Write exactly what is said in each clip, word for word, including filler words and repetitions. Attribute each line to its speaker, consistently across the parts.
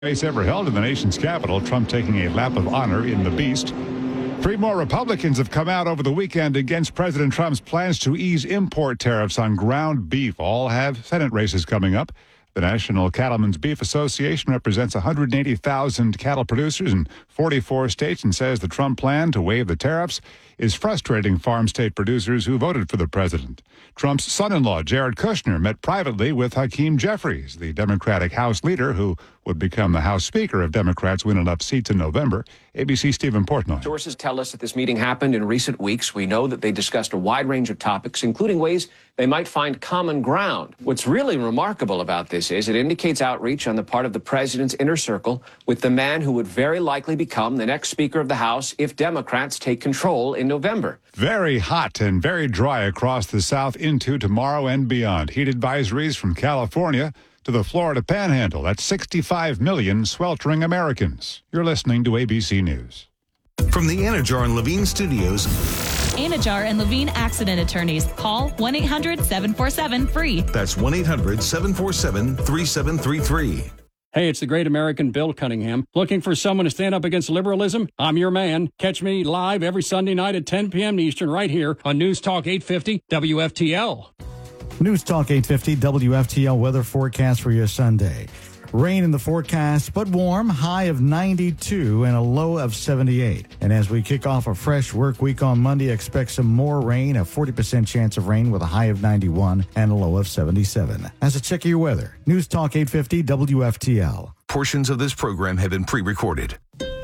Speaker 1: race ever held in the nation's capital, Trump taking a lap of honor in the Beast. Three more Republicans have come out over the weekend against President Trump's plans to ease import tariffs on ground beef. All have Senate races coming up. The National Cattlemen's Beef Association represents one hundred eighty thousand cattle producers in forty-four states and says the Trump plan to waive the tariffs is frustrating farm state producers who voted for the president. Trump's son-in-law, Jared Kushner, met privately with Hakeem Jeffries, the Democratic House leader who would become the House Speaker if Democrats win enough seats in November. A B C Stephen Portnoy.
Speaker 2: Sources tell us that this meeting happened in recent weeks. We know that they discussed a wide range of topics, including ways they might find common ground. What's really remarkable about this is it indicates outreach on the part of the president's inner circle with the man who would very likely become the next Speaker of the House if Democrats take control in November.
Speaker 1: Very hot and very dry across the South into tomorrow and beyond. Heat advisories from California to the Florida Panhandle. That's sixty-five million sweltering Americans. You're listening to A B C News.
Speaker 3: From the Anajar and Levine Studios.
Speaker 4: Anajar and Levine Accident Attorneys. Call one eight hundred seven four seven free.
Speaker 3: That's one eight hundred seven four seven three seven three three.
Speaker 5: Hey, it's the great American Bill Cunningham. Looking for someone to stand up against liberalism? I'm your man. Catch me live every Sunday night at ten p.m. Eastern right here on News Talk eight fifty W F T L.
Speaker 6: News Talk eight fifty W F T L weather forecast for your Sunday. Rain in the forecast, but warm, high of ninety-two and a low of seventy-eight. And as we kick off a fresh work week on Monday, expect some more rain, a forty percent chance of rain with a high of ninety-one and a low of seventy-seven. As a check of your weather, News Talk eight fifty W F T L.
Speaker 3: Portions of this program have been pre-recorded.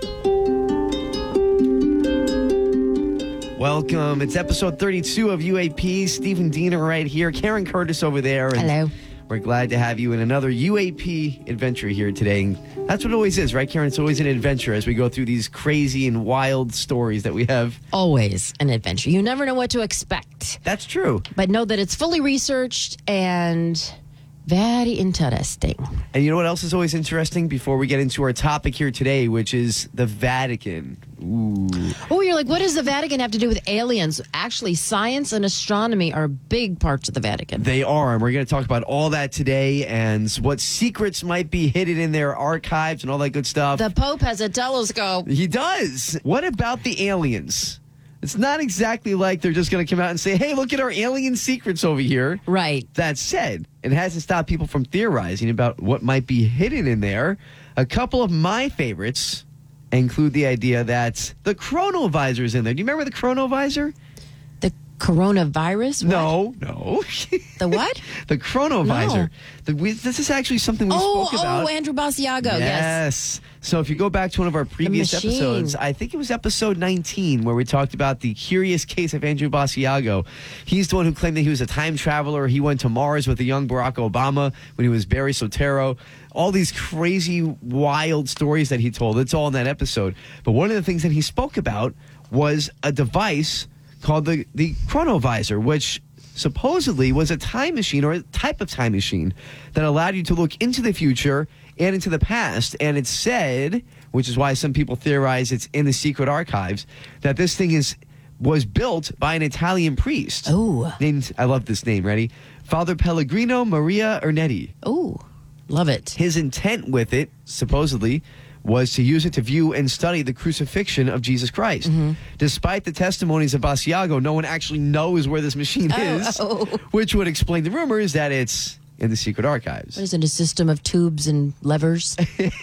Speaker 7: Welcome. It's episode thirty-two of U A P. Stephen Diener right here. Karen Curtis over there. And
Speaker 8: hello.
Speaker 7: We're glad to have you in another U A P adventure here today. And that's what it always is, right, Karen? It's always an adventure as we go through these crazy and wild stories that we have.
Speaker 8: Always an adventure. You never know what to expect.
Speaker 7: That's true.
Speaker 8: But know that it's fully researched and very interesting.
Speaker 7: And you know what else is always interesting before we get into our topic here today, which is the Vatican. Ooh.
Speaker 8: Oh, you're like, what does the Vatican have to do with aliens? Actually, science and astronomy are big parts of the Vatican.
Speaker 7: They are, and we're going to talk about all that today and what secrets might be hidden in their archives and all that good stuff.
Speaker 8: The Pope has a telescope.
Speaker 7: He does. What about the aliens? It's not exactly like they're just going to come out and say, hey, look at our alien secrets over here.
Speaker 8: Right.
Speaker 7: That said, it hasn't stopped people from theorizing about what might be hidden in there. A couple of my favorites include the idea that the chronovisor is in there. Do you remember the chronovisor?
Speaker 8: The coronavirus? What?
Speaker 7: No, no.
Speaker 8: The what?
Speaker 7: The chronovisor.
Speaker 8: No.
Speaker 7: The, we, this is actually something we
Speaker 8: oh,
Speaker 7: spoke about.
Speaker 8: Oh, Andrew Basiago, yes.
Speaker 7: Yes. So if you go back to one of our previous episodes, I think it was episode nineteen, where we talked about the curious case of Andrew Basiago. He's the one who claimed that he was a time traveler. He went to Mars with the young Barack Obama when he was Barry Soetoro. All these crazy, wild stories that he told. It's all in that episode. But one of the things that he spoke about was a device called the, the chronovisor, which supposedly was a time machine or a type of time machine that allowed you to look into the future and into the past. And it's said, which is why some people theorize it's in the secret archives, that this thing is was built by an Italian priest.
Speaker 8: Oh.
Speaker 7: Named, I love this name, ready? Father Pellegrino Maria Ernetti.
Speaker 8: Oh, love it.
Speaker 7: His intent with it, supposedly, was to use it to view and study the crucifixion of Jesus Christ. Mm-hmm. Despite the testimonies of Basiago, no one actually knows where this machine
Speaker 8: oh,
Speaker 7: is,
Speaker 8: oh.
Speaker 7: which would explain the rumors that it's in the secret archives.
Speaker 8: What is it, a system of tubes and levers?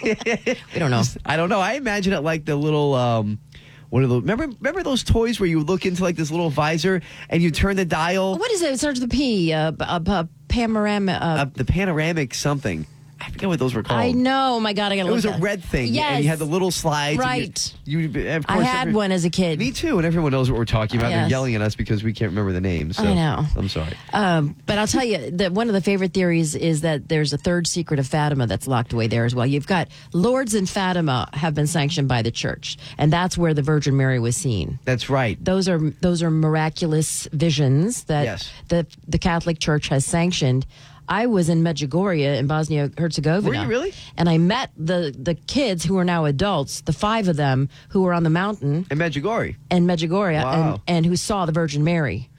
Speaker 8: We don't know.
Speaker 7: I don't know. I imagine it like the little... Um, One of the remember remember those toys where you would look into like this little visor and you turn the dial?
Speaker 8: What is it? It starts with a P. Uh, uh, uh, panoramic. Uh,
Speaker 7: uh, the panoramic something. I forget what those were called.
Speaker 8: I know. Oh my God, I gotta
Speaker 7: It
Speaker 8: look
Speaker 7: was a
Speaker 8: that.
Speaker 7: red thing.
Speaker 8: Yes.
Speaker 7: And you had the little slides.
Speaker 8: Right.
Speaker 7: You, you, of course,
Speaker 8: I had
Speaker 7: every,
Speaker 8: one as a kid.
Speaker 7: Me too, and everyone knows what we're talking about.
Speaker 8: Yes.
Speaker 7: They're yelling at us because we can't remember the names. So
Speaker 8: I know.
Speaker 7: I'm sorry.
Speaker 8: Um, but I'll tell you that one of the favorite theories is that there's a third secret of Fatima that's locked away there as well. You've got Lourdes and Fatima have been sanctioned by the church, and that's where the Virgin Mary was seen.
Speaker 7: That's right.
Speaker 8: Those are those are miraculous visions that
Speaker 7: Yes.
Speaker 8: the the Catholic Church has sanctioned. I was in Medjugorje in Bosnia-Herzegovina.
Speaker 7: Were you really?
Speaker 8: And I met the, the kids who are now adults, the five of them who were on the mountain
Speaker 7: In Medjugorje.
Speaker 8: in Medjugorje
Speaker 7: Wow.
Speaker 8: and, and who saw the Virgin Mary.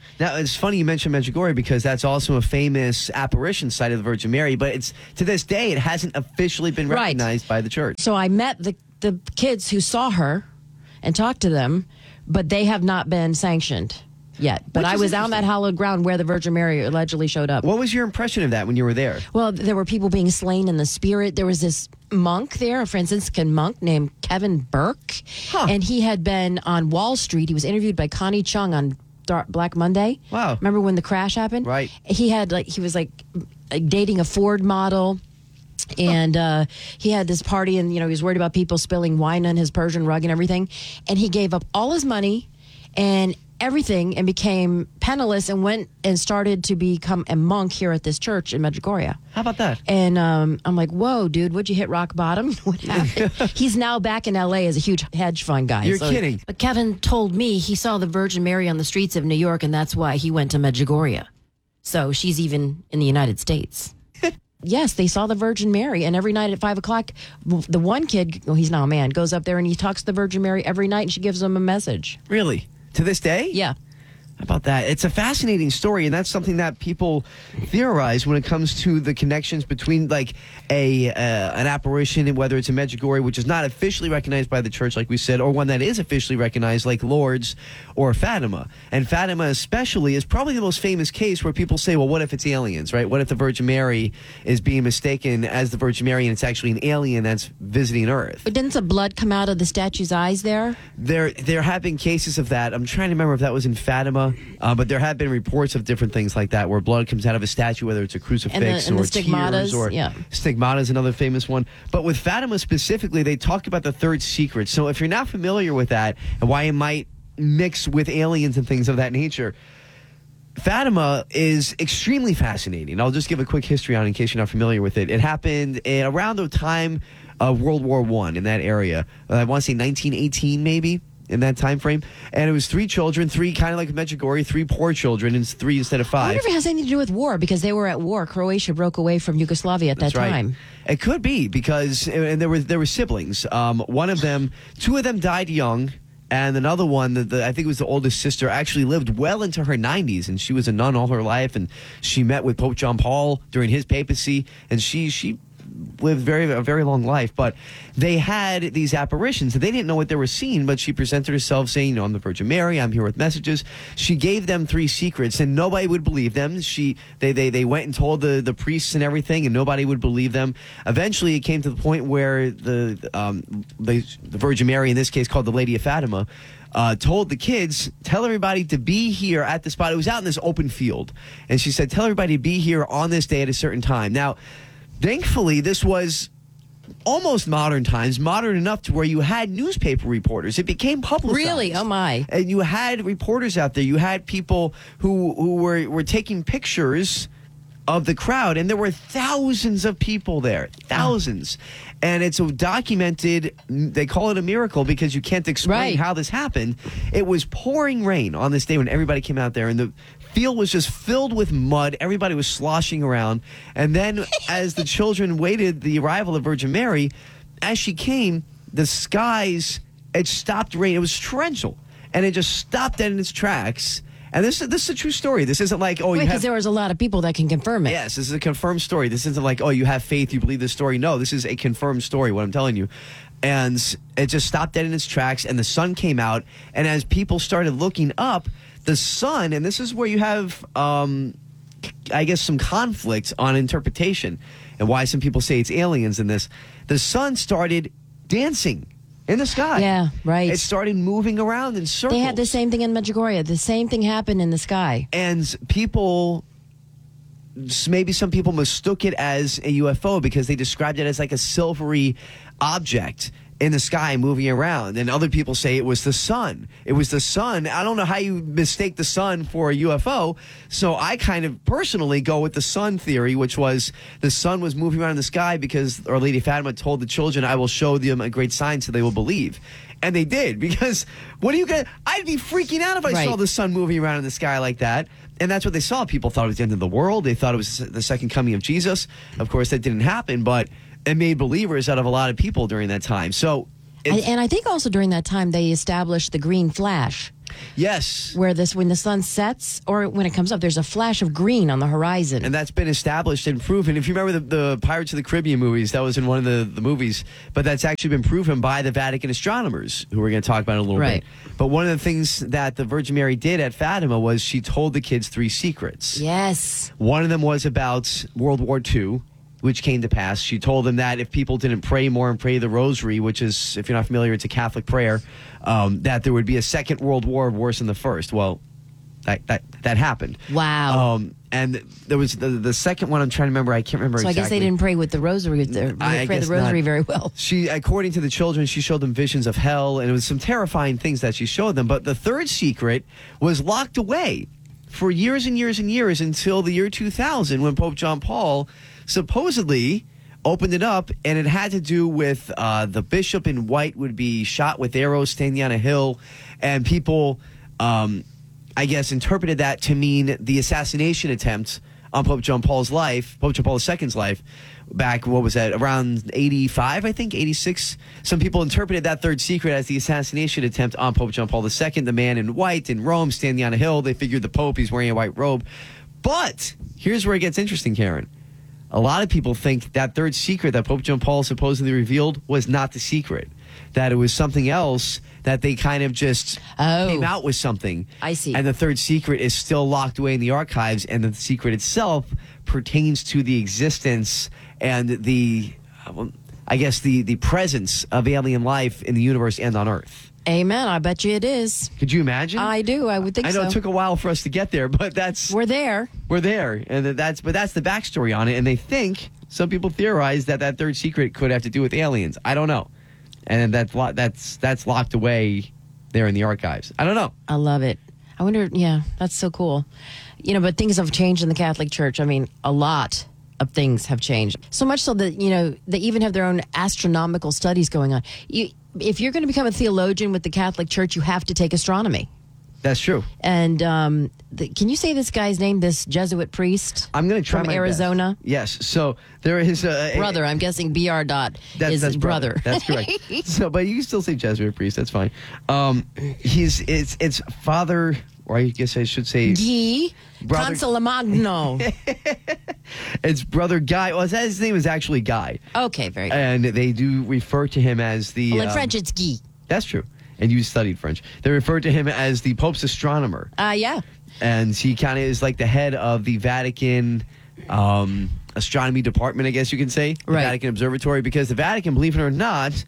Speaker 7: Now, it's funny you mentioned Medjugorje because that's also a famous apparition site of the Virgin Mary, but it's to this day, it hasn't officially been
Speaker 8: Right.
Speaker 7: recognized by the church.
Speaker 8: So I met the, the kids who saw her and talked to them, but they have not been sanctioned yet. But
Speaker 7: Which
Speaker 8: I
Speaker 7: is
Speaker 8: was on that hallowed ground where the Virgin Mary allegedly showed up.
Speaker 7: What was your impression of that when you were there?
Speaker 8: Well, there were people being slain in the spirit. There was this monk there, a Franciscan monk named Kevin Burke,
Speaker 7: Huh.
Speaker 8: and he had been on Wall Street. He was interviewed by Connie Chung on Dark Black Monday.
Speaker 7: Wow.
Speaker 8: Remember when the crash happened?
Speaker 7: Right.
Speaker 8: He had like he was like dating a Ford model. And uh, he had this party, and you know he was worried about people spilling wine on his Persian rug and everything. And he gave up all his money and everything, and became penniless, and went and started to become a monk here at this church in Medjugorje.
Speaker 7: How about that?
Speaker 8: And um, I'm like, whoa, dude, would you hit rock bottom? What happened? He's now back in L A as a huge hedge fund guy.
Speaker 7: You're
Speaker 8: So-
Speaker 7: kidding.
Speaker 8: But Kevin told me he saw the Virgin Mary on the streets of New York, and that's why he went to Medjugorje. So she's even in the United States. Yes, they saw the Virgin Mary, and every night at five o'clock, the one kid, well, he's now a man, goes up there and he talks to the Virgin Mary every night, and she gives him a message.
Speaker 7: Really? To this day?
Speaker 8: Yeah.
Speaker 7: How about that? It's a fascinating story, and that's something that people theorize when it comes to the connections between, like, a uh, an apparition, and whether it's a Medjugorje, which is not officially recognized by the church, like we said, or one that is officially recognized, like Lourdes or Fatima. And Fatima especially is probably the most famous case where people say, well, what if it's aliens, right? What if the Virgin Mary is being mistaken as the Virgin Mary, and it's actually an alien that's visiting Earth?
Speaker 8: But didn't the blood come out of the statue's eyes there?
Speaker 7: There, there have been cases of that. I'm trying to remember if that was in Fatima, uh, but there have been reports of different things like that, where blood comes out of a statue, whether it's a crucifix
Speaker 8: And the- and
Speaker 7: or
Speaker 8: the stigmatas,
Speaker 7: tears, or
Speaker 8: yeah.
Speaker 7: stigmata is another famous one. But with Fatima specifically, they talk about the third secret. So if you're not familiar with that and why it might mix with aliens and things of that nature, Fatima is extremely fascinating. I'll just give a quick history on it in case you're not familiar with it. It happened in, around the time of World War One in that area. I want to say nineteen eighteen, maybe, in that time frame. And it was three children, three kind of like Medjugorje, three poor children, and it's three instead of
Speaker 8: I
Speaker 7: five.
Speaker 8: wonder if it has anything to do with war, because they were at war. Croatia broke away from Yugoslavia at
Speaker 7: That's
Speaker 8: that
Speaker 7: right.
Speaker 8: time.
Speaker 7: It could be because, and there were there were siblings. Um, one of them, two of them died young, and another one, the, the, I think it was the oldest sister, actually lived well into her nineties, and she was a nun all her life, and she met with Pope John Paul during his papacy, and she she. lived very a very long life. But they had these apparitions. They didn't know what they were seeing, but she presented herself saying, you know, I'm the Virgin Mary, I'm here with messages. She gave them three secrets, and nobody would believe them. She they they, they went and told the, the priests and everything, and nobody would believe them. Eventually it came to the point where the um the, the Virgin Mary, in this case called the Lady of Fatima, Uh, told the kids, tell everybody to be here at the spot. It was out in this open field. And she said, tell everybody to be here on this day at a certain time. Now, thankfully, this was almost modern times, modern enough to where you had newspaper reporters. It became publicized.
Speaker 8: Really? Oh, my.
Speaker 7: And you had reporters out there. You had people who, who were, were taking pictures of the crowd, and there were thousands of people there. Thousands. And it's a documented, they call it a miracle because you can't explain
Speaker 8: Right.
Speaker 7: how this happened. It was pouring rain on this day when everybody came out there, and the field was just filled with mud. Everybody was sloshing around. And then as the children waited the arrival of Virgin Mary, as she came, the skies, it stopped raining. It was torrential. And it just stopped dead in its tracks. And this is, this is a true story. This isn't like, oh, you
Speaker 8: Because
Speaker 7: have...
Speaker 8: there was a lot of people that can confirm it.
Speaker 7: Yes, this is a confirmed story. This isn't like, oh, you have faith, you believe this story. No, this is a confirmed story, what I'm telling you. And it just stopped dead in its tracks, and the sun came out. And as people started looking up, the sun, and this is where you have, um, I guess, some conflict on interpretation and why some people say it's aliens in this. The sun started dancing in the sky.
Speaker 8: Yeah, right.
Speaker 7: It started moving around in circles.
Speaker 8: They had the same thing in Medjugorje. The same thing happened in the sky.
Speaker 7: And people, maybe some people mistook it as a U F O because they described it as like a silvery object in the sky moving around. And other people say it was the sun. It was the sun. I don't know how you mistake the sun for a U F O. So I kind of personally go with the sun theory, which was the sun was moving around in the sky because Our Lady Fatima told the children, I will show them a great sign so they will believe. And they did, because what are you going to... I'd be freaking out if I
Speaker 8: Right.
Speaker 7: saw the sun moving around in the sky like that. And that's what they saw. People thought it was the end of the world. They thought it was the second coming of Jesus. Of course, that didn't happen, but it made believers out of a lot of people during that time. So,
Speaker 8: And,
Speaker 7: it's,
Speaker 8: and I think also during that time they established the green flash.
Speaker 7: Yes.
Speaker 8: Where this, when the sun sets or when it comes up, there's a flash of green on the horizon.
Speaker 7: And that's been established and proven. If you remember the, the Pirates of the Caribbean movies, that was in one of the, the movies, but that's actually been proven by the Vatican astronomers, who we're going to talk about in a little
Speaker 8: Right.
Speaker 7: bit. But one of the things that the Virgin Mary did at Fatima was she told the kids three secrets.
Speaker 8: Yes.
Speaker 7: One of them was about World War Two, which came to pass. She told them that if people didn't pray more and pray the rosary, which is, if you're not familiar, it's a Catholic prayer, um, that there would be a second world war worse than the first. Well, that that, that happened.
Speaker 8: Wow.
Speaker 7: Um, and there was the, the second one I'm trying to remember. I can't remember
Speaker 8: So
Speaker 7: exactly.
Speaker 8: I guess they didn't pray with the rosary. With the,
Speaker 7: I- I
Speaker 8: pray the
Speaker 7: guess
Speaker 8: rosary
Speaker 7: not.
Speaker 8: very well.
Speaker 7: She, according to the children, she showed them visions of hell, and it was some terrifying things that she showed them. But the third secret was locked away for years and years and years until the year two thousand, when Pope John Paul supposedly opened it up, and it had to do with uh, the bishop in white would be shot with arrows standing on a hill, and people, um, I guess, interpreted that to mean the assassination attempt on Pope John Paul's life, Pope John Paul the Second's life, back, what was that, around eighty-five, I think, eighty-six? Some people interpreted that third secret as the assassination attempt on Pope John Paul the Second, the man in white in Rome, standing on a hill. They figured the Pope, he's wearing a white robe. But here's where it gets interesting, Karen. A lot of people think that third secret that Pope John Paul supposedly revealed was not the secret, that it was something else, that they kind of just
Speaker 8: Oh.
Speaker 7: came out with something.
Speaker 8: I see.
Speaker 7: And the third secret is still locked away in the archives, and the secret itself pertains to the existence and the, uh, well, I guess, the, the presence of alien life in the universe and on Earth.
Speaker 8: Amen. I bet you it is.
Speaker 7: Could you imagine?
Speaker 8: I do. I would think
Speaker 7: I know
Speaker 8: so.
Speaker 7: it took a while for us to get there, but that's
Speaker 8: We're there.
Speaker 7: we're there, and that's but that's the backstory on it. And they think, some people theorize, that that third secret could have to do with aliens. I don't know, and that's lo- that's that's locked away there in the archives. I don't know.
Speaker 8: I love it. I wonder, yeah, that's so cool. You know, but things have changed in the Catholic Church. I mean, a lot of things have changed. So much so that, you know, they even have their own astronomical studies going on. You, if you're going to become a theologian with the Catholic Church, you have to take astronomy.
Speaker 7: That's true.
Speaker 8: And um, the, can you say this guy's name, this Jesuit priest?
Speaker 7: I'm going to try
Speaker 8: from
Speaker 7: my
Speaker 8: Arizona.
Speaker 7: best. Yes. So there is a
Speaker 8: Brother, I'm guessing B R dot
Speaker 7: That's,
Speaker 8: is
Speaker 7: that's
Speaker 8: brother.
Speaker 7: That's correct. So, but you can still say Jesuit priest. That's fine. Um, he's it's it's Father, or I guess I should say
Speaker 8: Guy
Speaker 7: Brother-
Speaker 8: Consolamagno.
Speaker 7: it's Brother Guy. Well, his name is actually Guy,
Speaker 8: Okay, very good.
Speaker 7: and they do refer to him as the.
Speaker 8: Well, in
Speaker 7: um,
Speaker 8: French, it's Guy.
Speaker 7: That's true. And you studied French. They refer to him as the Pope's astronomer.
Speaker 8: Uh, yeah.
Speaker 7: And he kind of is like the head of the Vatican um, astronomy department, I guess you can say. The
Speaker 8: Right.
Speaker 7: Vatican Observatory, because the Vatican, believe it or not,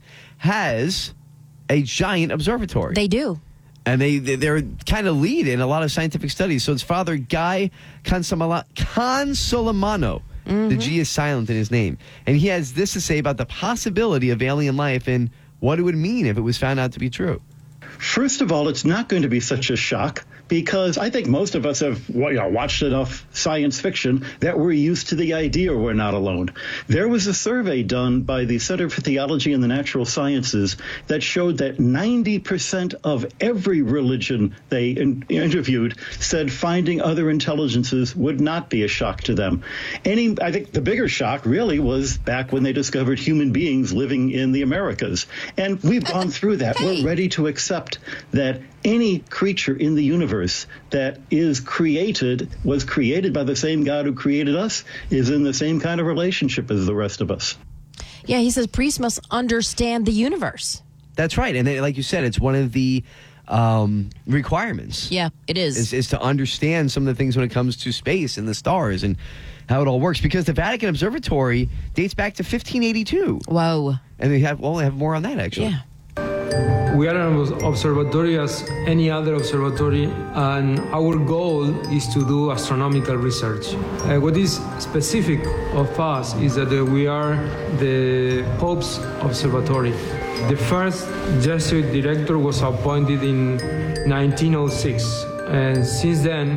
Speaker 7: has a giant observatory.
Speaker 8: They do.
Speaker 7: and they, they, they're kind of lead in a lot of scientific studies. So it's Father Guy Consolamano. Consolamano.
Speaker 8: Mm-hmm.
Speaker 7: The G is silent in his name. And he has this to say about the possibility of alien life and what it would mean if it was found out to be true.
Speaker 9: First of all, it's not going to be such a shock because I think most of us have you know, watched enough science fiction that we're used to the idea we're not alone. There was a survey done by the Center for Theology and the Natural Sciences that showed that ninety percent of every religion they in- interviewed said finding other intelligences would not be a shock to them. Any, I think the bigger shock really was back when they discovered human beings living in the Americas. And we've gone through that. We're ready to accept that any creature in the universe that is created, was created by the same God who created us, is in the same kind of relationship as the rest of us.
Speaker 8: Yeah, he says priests must understand the universe.
Speaker 7: That's right. And then, like you said, it's one of the um, requirements.
Speaker 8: Yeah, it is.
Speaker 7: is. Is to understand some of the things when it comes to space and the stars and how it all works. Because the Vatican Observatory dates back to fifteen eighty-two.
Speaker 8: Whoa.
Speaker 7: And they have, well, they have more on that, actually.
Speaker 8: Yeah.
Speaker 10: We are an observatory as any other observatory, and our goal is to do astronomical research. Uh, what is specific of us is that uh, we are the Pope's observatory. The first Jesuit director was appointed in nineteen oh six, and since then,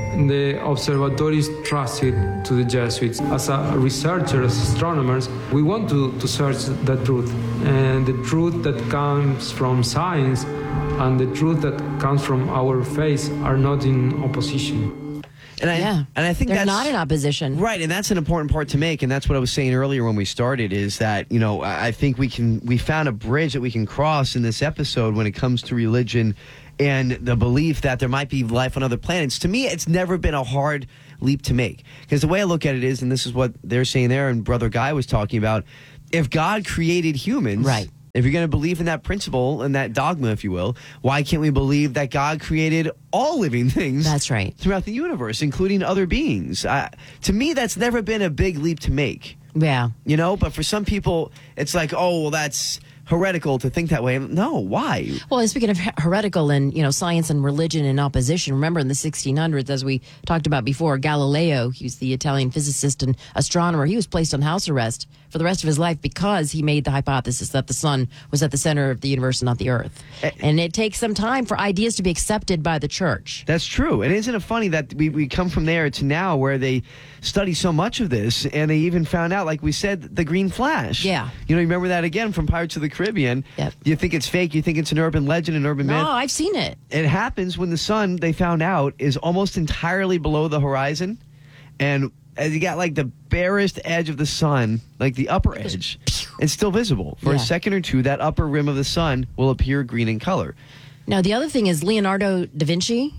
Speaker 10: the observatory is trusted to the Jesuits. As a researcher, as astronomers, we want to, to search the truth. And the truth that comes from science and the truth that comes from our faith are not in opposition.
Speaker 7: And I,
Speaker 8: yeah.
Speaker 7: and I think
Speaker 8: they're
Speaker 7: that's
Speaker 8: not in opposition.
Speaker 7: Right, and that's an important part to make, and that's what I was saying earlier when we started, is that, you know, I I think we can we found a bridge that we can cross in this episode when it comes to religion and the belief that there might be life on other planets. To me, it's never been a hard leap to make. Because the way I look at it is, and this is what they're saying there, and Brother Guy was talking about, if God created humans,
Speaker 8: right.
Speaker 7: if you're going to believe in that principle and that dogma, if you will, why can't we believe that God created all living things?
Speaker 8: That's right.
Speaker 7: Throughout the universe, including other beings. Uh, to me, that's never been a big leap to make.
Speaker 8: Yeah.
Speaker 7: You know, but for some people, it's like, oh, well, that's heretical to think that way. No, why?
Speaker 8: Well, speaking of heretical and, you know, science and religion in opposition, remember in the sixteen hundreds, as we talked about before, Galileo, he was the Italian physicist and astronomer, he was placed on house arrest for the rest of his life because he made the hypothesis that the sun was at the center of the universe and not the earth. And it takes some time for ideas to be accepted by the church.
Speaker 7: That's true. And isn't it funny that we, we come from there to now where they study so much of this, and they even found out, like we said, the green flash.
Speaker 8: Yeah.
Speaker 7: You know, remember that again from Pirates of the Caribbean.
Speaker 8: Yep.
Speaker 7: You think it's fake, you think it's an urban legend, an urban
Speaker 8: No,
Speaker 7: myth.
Speaker 8: I've seen it.
Speaker 7: It happens when the sun, they found out, is almost entirely below the horizon. And as you got like the barest edge of the sun, like the upper edge, it's still visible. For
Speaker 8: Yeah.
Speaker 7: a second or two, that upper rim of the sun will appear green in color.
Speaker 8: Now, the other thing is Leonardo da Vinci,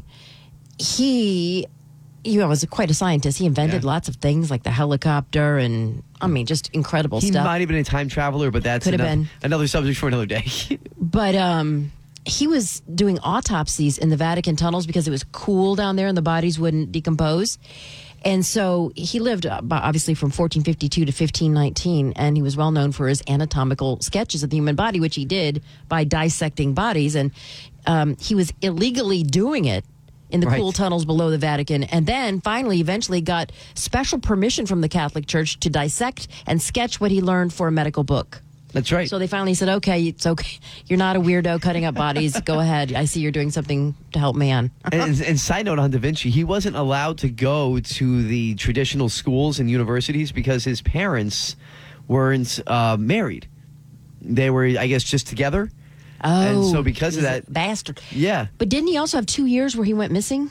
Speaker 8: he, you know, was quite a scientist. He invented
Speaker 7: Yeah.
Speaker 8: lots of things like the helicopter and, I mean, just incredible
Speaker 7: He
Speaker 8: stuff.
Speaker 7: might have been a time traveler, but that's
Speaker 8: Could have
Speaker 7: another,
Speaker 8: been.
Speaker 7: another subject for another day.
Speaker 8: But um, he was doing autopsies in the Vatican tunnels because it was cool down there and the bodies wouldn't decompose. And so he lived, uh, obviously, from fourteen fifty-two to fifteen nineteen, and he was well known for his anatomical sketches of the human body, which he did by dissecting bodies. And um, he was illegally doing it in the
Speaker 7: Right.
Speaker 8: cool tunnels below the Vatican, and then finally, eventually got special permission from the Catholic Church to dissect and sketch what he learned for a medical book.
Speaker 7: That's right.
Speaker 8: So they finally said, okay, it's okay. You're not a weirdo cutting up bodies. Go ahead. I see you're doing something to help man.
Speaker 7: and, and side note on Da Vinci, he wasn't allowed to go to the traditional schools and universities because his parents weren't uh, married. They were, I guess, just together.
Speaker 8: Oh.
Speaker 7: And so because of
Speaker 8: he's a
Speaker 7: that,
Speaker 8: bastard.
Speaker 7: yeah,
Speaker 8: But didn't he also have two years where he went missing?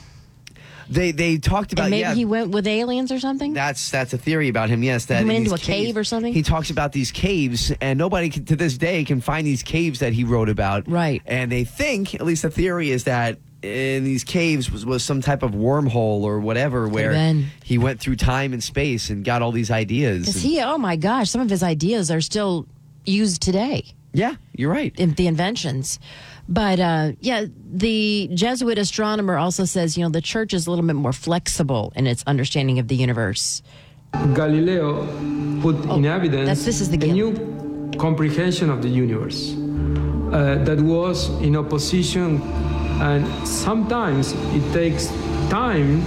Speaker 7: they they talked about
Speaker 8: And maybe
Speaker 7: yeah.
Speaker 8: he went with aliens or something?
Speaker 7: That's that's a theory about him. Yes, that
Speaker 8: He went
Speaker 7: in
Speaker 8: into
Speaker 7: these
Speaker 8: a cave
Speaker 7: caves-
Speaker 8: or something?
Speaker 7: He talks about these caves, and nobody can, to this day can find these caves that he wrote about.
Speaker 8: Right.
Speaker 7: And they think, at least the theory is that in these caves was, was some type of wormhole or whatever where
Speaker 8: been.
Speaker 7: he went through time and space and got all these ideas.
Speaker 8: Because he, oh my gosh, some of his ideas are still used today.
Speaker 7: Yeah, you're right.
Speaker 8: In the inventions. But uh, yeah, the Jesuit astronomer also says, you know, the church is a little bit more flexible in its understanding of the universe.
Speaker 10: Galileo put in evidence
Speaker 8: that's- this is the
Speaker 10: a
Speaker 8: gift.
Speaker 10: new comprehension of the universe uh, that was in opposition, and sometimes it takes time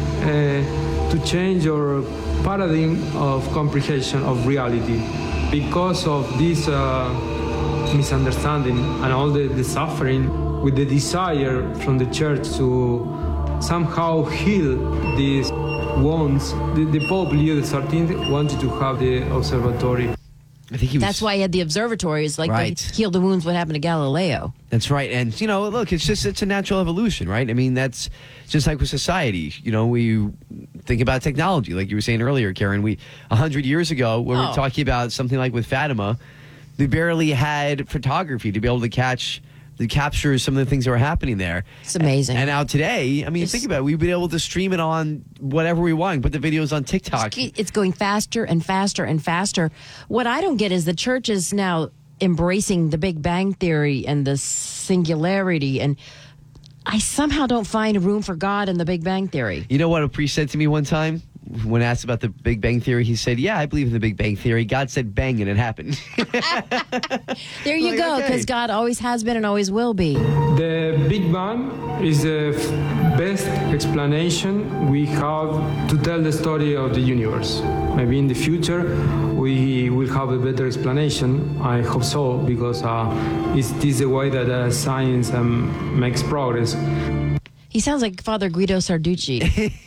Speaker 10: uh, to change your paradigm of comprehension of reality because of this uh, misunderstanding and all the, the suffering, with the desire from the church to somehow heal these wounds. The, the Pope Leo the thirteenth wanted to have the observatory.
Speaker 7: I think he was,
Speaker 8: That's why he had the observatories, like
Speaker 7: Right.
Speaker 8: to heal the wounds. What happened to Galileo?
Speaker 7: That's right. And, you know, look, it's just, it's a natural evolution, right? I mean, that's just like with society. You know, we think about technology, like you were saying earlier, Karen. We, a hundred years ago, when we
Speaker 8: Oh.
Speaker 7: were talking about something like with Fatima, they barely had photography to be able to catch, to capture some of the things that were happening there.
Speaker 8: It's amazing.
Speaker 7: And now today, I mean,
Speaker 8: It's-
Speaker 7: think about it. We've been able to stream it on whatever we want, put the videos on TikTok.
Speaker 8: It's going faster and faster and faster. What I don't get is the church is now embracing the Big Bang Theory and the singularity, and I somehow don't find room for God in the Big Bang Theory.
Speaker 7: You know what a priest said to me one time? When asked about the Big Bang Theory, he said, yeah, I believe in the Big Bang Theory. God said bang and it happened.
Speaker 8: There you
Speaker 7: Like,
Speaker 8: go,
Speaker 7: okay.
Speaker 8: because God always has been and always will be.
Speaker 10: The Big Bang is the f- best explanation we have to tell the story of the universe. Maybe in the future we will have a better explanation. I hope so, because uh, it's, this is the way that uh, science um, makes progress.
Speaker 8: He sounds like Father Guido Sarducci.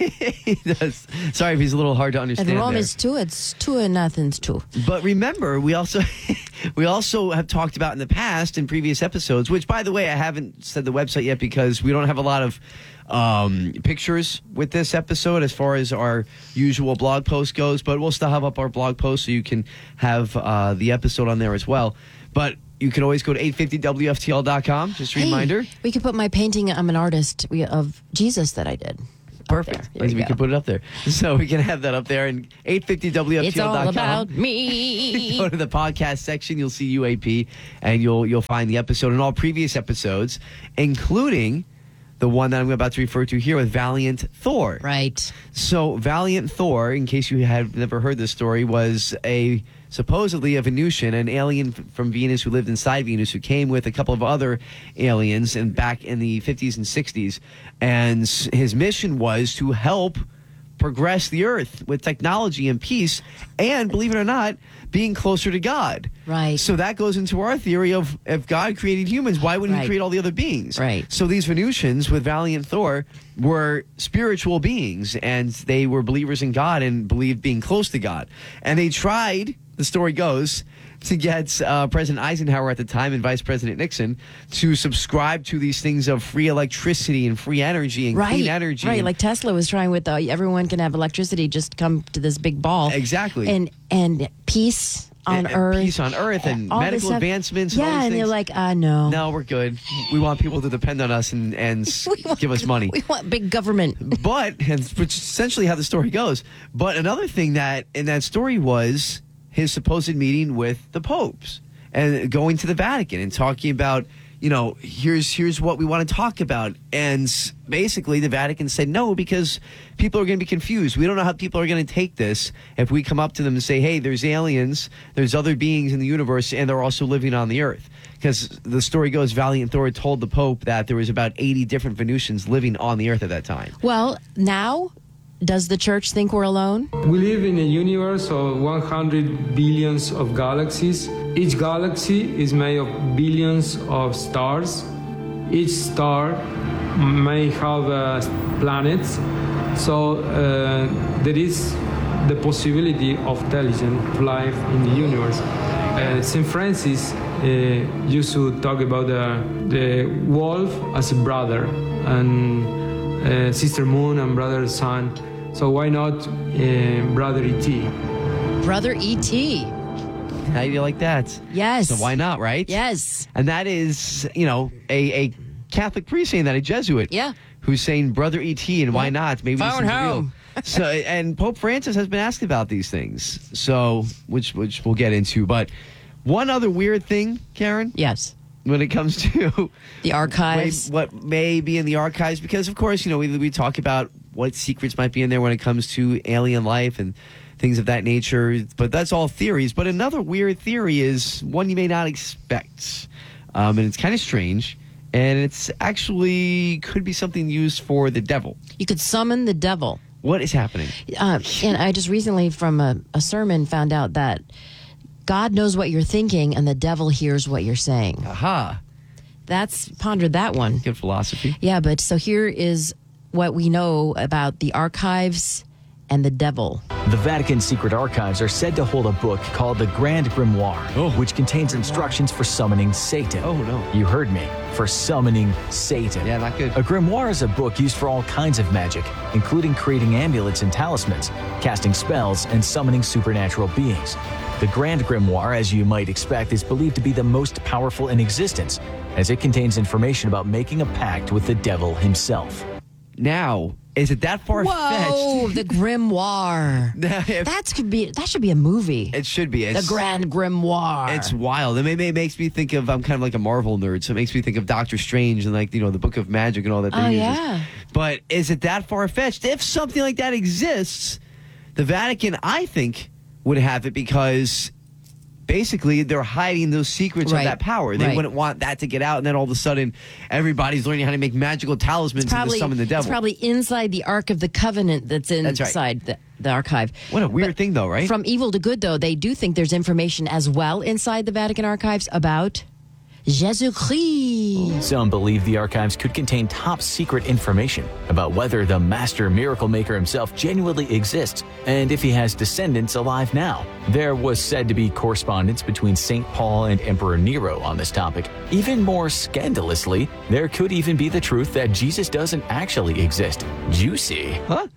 Speaker 7: He does. Sorry if he's a little hard to understand.
Speaker 8: If Rome
Speaker 7: there.
Speaker 8: is two, it's two and Athens two.
Speaker 7: But remember, we also we also have talked about in the past in previous episodes, which, by the way, I haven't said the website yet because we don't have a lot of um, pictures with this episode as far as our usual blog post goes. But we'll still have up our blog post so you can have uh, the episode on there as well. But you can always go to eight fifty W F T L dot com. Just a
Speaker 8: Hey,
Speaker 7: reminder.
Speaker 8: We could put my painting, I'm an artist, we- of Jesus that I did.
Speaker 7: Perfect.
Speaker 8: There you
Speaker 7: We
Speaker 8: go.
Speaker 7: can put it up there. So we can have that up there. And eight fifty W F T L dot com.
Speaker 8: It's all about me.
Speaker 7: Go to the podcast section. You'll see U A P, and you'll you'll find the episode and all previous episodes, including the one that I'm about to refer to here with Valiant Thor.
Speaker 8: Right.
Speaker 7: So Valiant Thor, in case you have never heard this story, was a supposedly a Venusian, an alien f- from Venus who lived inside Venus, who came with a couple of other aliens and back in the fifties and sixties. And s- his mission was to help progress the Earth with technology and peace, and believe it or not, being closer to God.
Speaker 8: Right.
Speaker 7: So that goes into our theory of if God created humans, why wouldn't
Speaker 8: Right.
Speaker 7: he create all the other beings?
Speaker 8: Right.
Speaker 7: So these Venusians with Valiant Thor were spiritual beings, and they were believers in God and believed being close to God. And they tried, the story goes, to get uh, President Eisenhower at the time and Vice President Nixon to subscribe to these things of free electricity and free energy and
Speaker 8: Right.
Speaker 7: clean energy.
Speaker 8: Right.
Speaker 7: and-
Speaker 8: Like Tesla was trying with uh, everyone can have electricity, just come to this big ball.
Speaker 7: Exactly.
Speaker 8: And, and peace on
Speaker 7: and- and
Speaker 8: Earth.
Speaker 7: peace on Earth and
Speaker 8: all this
Speaker 7: medical
Speaker 8: stuff.
Speaker 7: advancements and
Speaker 8: Yeah,
Speaker 7: all these
Speaker 8: and they're
Speaker 7: things.
Speaker 8: like, uh, no.
Speaker 7: No, we're good. We want people to depend on us and, and s-
Speaker 8: We want-
Speaker 7: give us money.
Speaker 8: We want big government.
Speaker 7: But, and which is essentially how the story goes. But another thing that in that story was his supposed meeting with the popes and going to the Vatican and talking about, you know, here's here's what we want to talk about. And basically the Vatican said no, because people are going to be confused. We don't know how people are going to take this if we come up to them and say, hey, there's aliens, there's other beings in the universe, and they're also living on the Earth. Because the story goes, Valiant Thor told the Pope that there was about eighty different Venusians living on the Earth at that time.
Speaker 8: Well, now, does the church think we're alone?
Speaker 10: We live in a universe of one hundred billions of galaxies. Each galaxy is made of billions of stars. Each star may have uh, planets. So uh, there is the possibility of intelligent life in the universe. Uh, Saint Francis uh, used to talk about the, the wolf as a brother, and uh, Sister Moon and Brother Sun. So why not uh, Brother E T?
Speaker 8: Brother E T.
Speaker 7: How do you like that?
Speaker 8: Yes.
Speaker 7: So why not, right?
Speaker 8: Yes.
Speaker 7: And that is, you know, a, a Catholic priest saying that, a Jesuit.
Speaker 8: Yeah.
Speaker 7: Who's saying Brother E T and why not? Maybe this
Speaker 8: Phone
Speaker 7: is
Speaker 8: home.
Speaker 7: real. So, and Pope Francis has been asked about these things. So, which which we'll get into. But one other weird thing, Karen.
Speaker 8: Yes.
Speaker 7: When it comes to
Speaker 8: the archives,
Speaker 7: what may be in the archives, because of course, you know, we we talk about what secrets might be in there when it comes to alien life and things of that nature. But that's all theories. But another weird theory is one you may not expect, um, and it's kind of strange. And it's actually could be something used for the devil.
Speaker 8: You could summon the devil.
Speaker 7: What is happening?
Speaker 8: Uh, and I just recently, from a, a sermon, found out that God knows what you're thinking and the devil hears what you're saying.
Speaker 7: Aha.
Speaker 8: That's pondered that one.
Speaker 7: Good philosophy.
Speaker 8: Yeah, but so here is what we know about the archives and the devil.
Speaker 11: The Vatican Secret Archives are said to hold a book called the Grand Grimoire,
Speaker 7: oh.
Speaker 11: which contains instructions for summoning Satan.
Speaker 7: Oh, no.
Speaker 11: You heard me. For summoning Satan.
Speaker 7: Yeah, not good.
Speaker 11: A grimoire is a book used for all kinds of magic, including creating amulets and talismans, casting spells, and summoning supernatural beings. The Grand Grimoire, as you might expect, is believed to be the most powerful in existence, as it contains information about making a pact with the devil himself.
Speaker 7: Now, is it that far fetched?
Speaker 8: Whoa, the grimoire. That could be. That should be a movie.
Speaker 7: It should be. It's,
Speaker 8: the Grand Grimoire.
Speaker 7: It's wild. It, may, it makes me think of. I'm kind of like a Marvel nerd, so it makes me think of Doctor Strange and like you know the Book of Magic and all that.
Speaker 8: Oh
Speaker 7: uses.
Speaker 8: yeah.
Speaker 7: But is it that far fetched? If something like that exists, the Vatican, I think, would have it because basically they're hiding those secrets
Speaker 8: Right.
Speaker 7: of that power. They
Speaker 8: Right.
Speaker 7: wouldn't want that to get out, and then all of a sudden everybody's learning how to make magical talismans and to
Speaker 8: Probably,
Speaker 7: summon the devil.
Speaker 8: it's probably inside the Ark of the Covenant that's
Speaker 7: That's right.
Speaker 8: inside the, the archive.
Speaker 7: What a weird
Speaker 8: But
Speaker 7: thing, though, right?
Speaker 8: From evil to good, though, they do think there's information as well inside the Vatican archives about Jésus-Christ.
Speaker 11: Some believe the archives could contain top secret information about whether the master miracle maker himself genuinely exists and if he has descendants alive now. There was said to be correspondence between Saint Paul and Emperor Nero on this topic. Even more scandalously, there could even be the truth that Jesus doesn't actually exist. Juicy.
Speaker 7: Huh?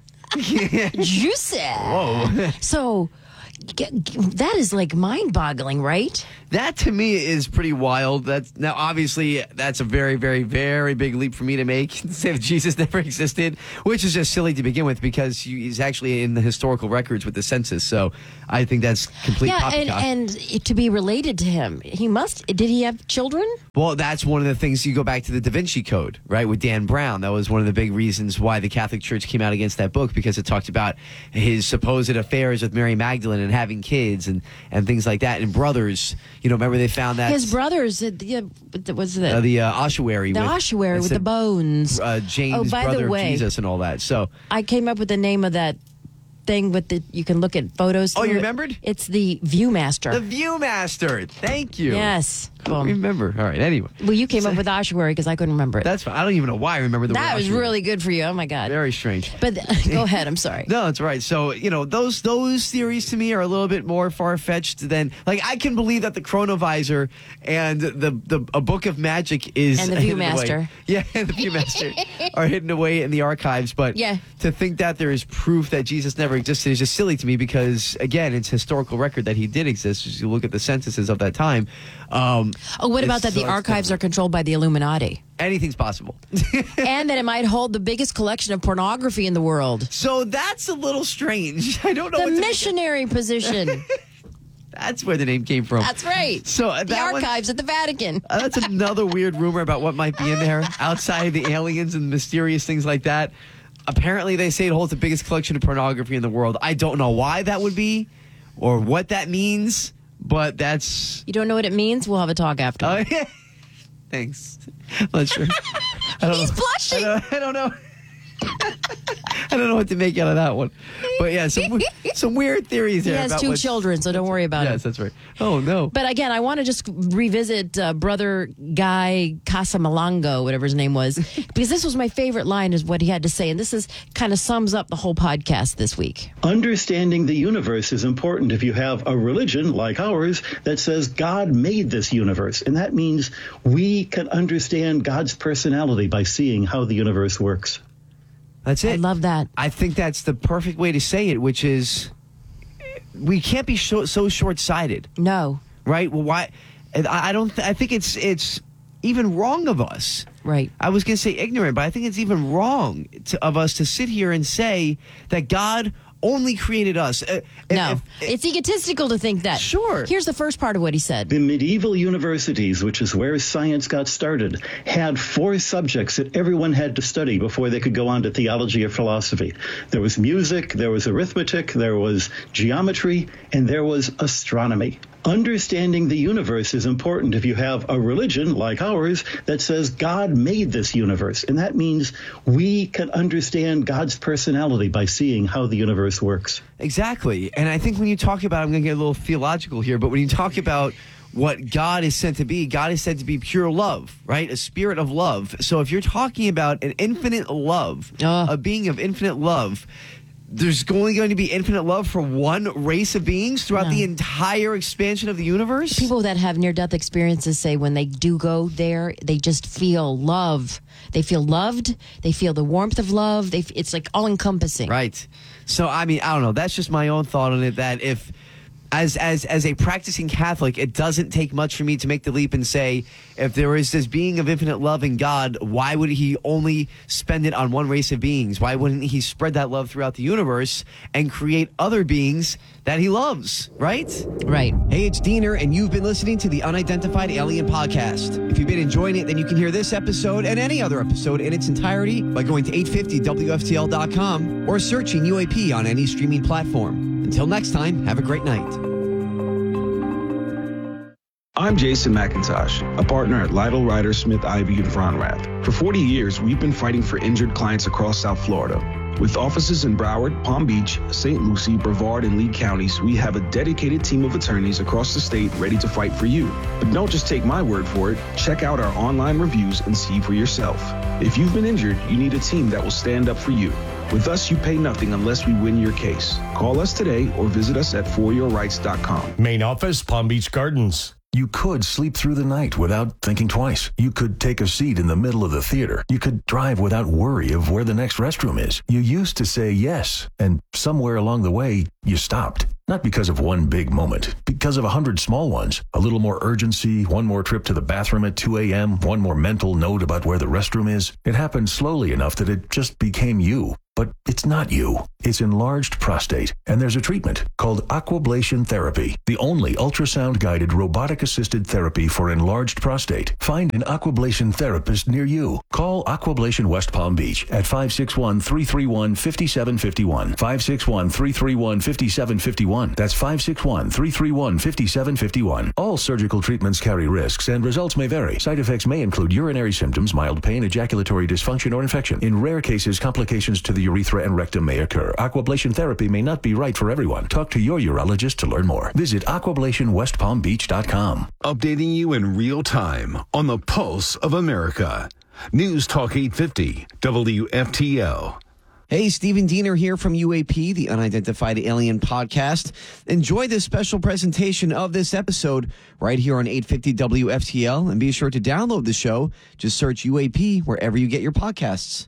Speaker 8: Juicy.
Speaker 7: Whoa.
Speaker 8: So g- g- that is like mind-boggling, right?
Speaker 7: That to me is pretty wild. That's now obviously that's a very, very, very big leap for me to make. Say that Jesus never existed, which is just silly to begin with because he's actually in the historical records with the census. So I think that's complete
Speaker 8: Yeah,
Speaker 7: poppycock.
Speaker 8: and, and to be related to him, he must. Did he have children?
Speaker 7: Well, that's one of the things. You go back to the Da Vinci Code, right, with Dan Brown. That was one of the big reasons why the Catholic Church came out against that book, because it talked about his supposed affairs with Mary Magdalene and having kids and, and things like that. And brothers, you know, remember they found that
Speaker 8: His brothers, uh, the, uh, was the
Speaker 7: uh, the uh, ossuary,
Speaker 8: the
Speaker 7: with,
Speaker 8: ossuary
Speaker 7: it
Speaker 8: with
Speaker 7: said,
Speaker 8: the bones.
Speaker 7: uh, James,
Speaker 8: Oh, by the
Speaker 7: brother of
Speaker 8: way,
Speaker 7: Jesus, and all that. So
Speaker 8: I came up with the name of that thing with the you can look at photos.
Speaker 7: Oh,
Speaker 8: through
Speaker 7: you
Speaker 8: it.
Speaker 7: remembered?
Speaker 8: It's the Viewmaster.
Speaker 7: the Viewmaster. Thank you.
Speaker 8: Yes.
Speaker 7: I don't remember. All right. Anyway,
Speaker 8: Well, you came up with ossuary because I couldn't remember it.
Speaker 7: that's fine. I don't even know why I remember the
Speaker 8: That
Speaker 7: word
Speaker 8: was
Speaker 7: ossuary.
Speaker 8: really good for you. Oh my God.
Speaker 7: Very strange.
Speaker 8: But go ahead. I'm sorry.
Speaker 7: No, that's right. So, you know, those those theories to me are a little bit more far-fetched than, like, I can believe that the Chronovisor and the, the a book of magic is
Speaker 8: And the
Speaker 7: hidden away.
Speaker 8: Viewmaster.
Speaker 7: Yeah, and the Viewmaster are hidden away in the archives. But
Speaker 8: Yeah.
Speaker 7: to think that there is proof that Jesus never existed is just silly to me because, again, it's historical record that he did exist. As you look at the censuses of that time. Um,
Speaker 8: Oh, what about
Speaker 7: it's-
Speaker 8: that? The
Speaker 7: so it's
Speaker 8: archives are controlled by the Illuminati,
Speaker 7: anything's possible.
Speaker 8: and that it might hold the biggest collection of pornography in the world.
Speaker 7: So that's a little strange. I don't know
Speaker 8: The
Speaker 7: what to make-
Speaker 8: missionary position.
Speaker 7: That's where the name came from.
Speaker 8: That's right.
Speaker 7: So uh,
Speaker 8: The
Speaker 7: that one-
Speaker 8: archives at the Vatican.
Speaker 7: Uh, that's another weird rumor about what might be in there outside of the aliens and mysterious things like that. Apparently, they say it holds the biggest collection of pornography in the world. I don't know why that would be or what that means, but that's.
Speaker 8: You don't know what it means? We'll have a talk after.
Speaker 7: Uh, yeah. Thanks. I'm not sure. I don't
Speaker 8: He's
Speaker 7: know.
Speaker 8: blushing.
Speaker 7: I don't, I don't know. I don't know what to make out of that one. But yeah, some, we- some weird theories
Speaker 8: He
Speaker 7: there.
Speaker 8: has
Speaker 7: about
Speaker 8: two
Speaker 7: what's-
Speaker 8: children, so don't worry about
Speaker 7: Yes,
Speaker 8: it.
Speaker 7: that's right. Oh, no.
Speaker 8: But again, I want to just revisit uh, Brother Guy Casamalongo, whatever his name was, because this was my favorite line is what he had to say. And this is kind of sums up the whole podcast this week.
Speaker 9: Understanding the universe is important if you have a religion like ours that says God made this universe. And that means we can understand God's personality by seeing how the universe works.
Speaker 7: That's it.
Speaker 8: I love that.
Speaker 7: I think that's the perfect way to say it, which is we can't be so, so short-sighted,
Speaker 8: No.
Speaker 7: right? Well, why? I, I don't. Th- I think it's it's even wrong of us.
Speaker 8: Right.
Speaker 7: I was going to say ignorant, but I think it's even wrong to, of us to sit here and say that God only created us. Uh,
Speaker 8: No.
Speaker 7: if-
Speaker 8: It's egotistical to think that.
Speaker 7: Sure.
Speaker 8: Here's the first part of what he said.
Speaker 9: The medieval universities, which is where science got started, had four subjects that everyone had to study before they could go on to theology or philosophy. There was music, there was arithmetic, there was geometry, and there was astronomy. Understanding the universe is important if you have a religion like ours that says God made this universe. And that means we can understand God's personality by seeing how the universe works.
Speaker 7: Exactly. And I think when you talk about, I'm going to get a little theological here, but when you talk about what God is said to be, God is said to be pure love, right? A spirit of love. So if you're talking about an infinite love,
Speaker 8: Uh.
Speaker 7: a being of infinite love, there's only going to be infinite love for one race of beings throughout
Speaker 8: No.
Speaker 7: the entire expansion of the universe?
Speaker 8: People that have near-death experiences say when they do go there, they just feel love. They feel loved. They feel the warmth of love. They, it's like all-encompassing.
Speaker 7: Right. So, I mean, I don't know. That's just my own thought on it, that if, as as as a practicing Catholic, it doesn't take much for me to make the leap and say, if there is this being of infinite love in God, why would he only spend it on one race of beings? Why wouldn't he spread that love throughout the universe and create other beings that he loves, right?
Speaker 8: Right.
Speaker 7: Hey, it's Diener, and you've been listening to the Unidentified Alien Podcast. If you've been enjoying it, then you can hear this episode and any other episode in its entirety by going to eight fifty W F T L dot com or searching U A P on any streaming platform. Until next time, have a great night.
Speaker 12: I'm Jason McIntosh, a partner at Lytle Ryder Smith Ivy and Von Rath. For forty years, we've been fighting for injured clients across South Florida. With offices in Broward, Palm Beach, Saint Lucie, Brevard, and Lee counties, we have a dedicated team of attorneys across the state ready to fight for you. But don't just take my word for it. Check out our online reviews and see for yourself. If you've been injured, you need a team that will stand up for you. With us, you pay nothing unless we win your case. Call us today or visit us at for your rights dot com.
Speaker 13: Main office, Palm Beach Gardens.
Speaker 14: You could sleep through the night without thinking twice. You could take a seat in the middle of the theater. You could drive without worry of where the next restroom is. You used to say yes, and somewhere along the way, you stopped. Not because of one big moment, because of a hundred small ones. A little more urgency, one more trip to the bathroom at two a.m., one more mental note about where the restroom is. It happened slowly enough that it just became you. But it's not you. It's enlarged prostate, and there's a treatment called aquablation therapy, the only ultrasound-guided robotic-assisted therapy for enlarged prostate. Find an aquablation therapist near you. Call Aquablation West Palm Beach at five six one, three three one, five seven five one, five six one, three three one, five seven five one. That's five six one, three three one, five seven five one. All surgical treatments carry risks, and results may vary. Side effects may include urinary symptoms, mild pain, ejaculatory dysfunction, or infection. In rare cases, complications to the urethra and rectum may occur. Aquablation therapy may not be right for everyone. Talk to your urologist to learn more. Visit aquablation west palm beach dot com.
Speaker 3: Updating you in real time on the pulse of America. News Talk eight fifty, W F T L.
Speaker 7: Hey, Stephen Diener here from U A P, the Unidentified Alien Podcast. Enjoy this special presentation of this episode right here on eight fifty W F T L, and be sure to download the show. Just search U A P wherever you get your podcasts.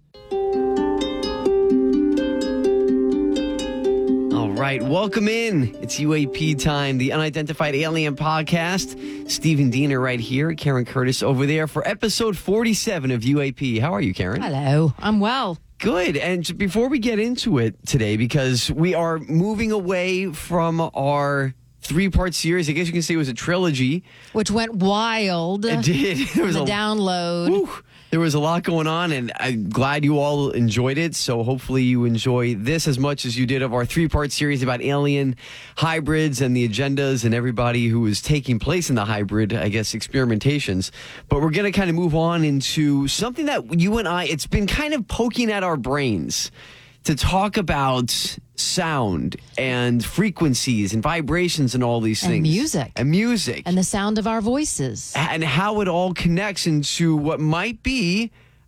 Speaker 7: All right, welcome in. It's U A P time, the Unidentified Alien Podcast. Stephen Diener right here, Karen Curtis over there for episode forty-seven of U A P. How are you, Karen?
Speaker 8: Hello, I'm well.
Speaker 7: Good. And before we get into it today, because we are moving away from our three-part series, I guess you can say it was a trilogy.
Speaker 8: Which went wild.
Speaker 7: It did. There was
Speaker 8: the
Speaker 7: a
Speaker 8: download.
Speaker 7: Whew, there was a lot going on, and I'm glad you all enjoyed it. So hopefully you enjoy this as much as you did of our three-part series about alien hybrids and the agendas and everybody who is taking place in the hybrid, I guess, experimentations. But we're going to kind of move on into something that you and I, it's been kind of poking at our brains to talk about sound and frequencies and vibrations and all these things.
Speaker 8: And music.
Speaker 7: And music.
Speaker 8: And the sound of our voices.
Speaker 7: And how it all connects into what might be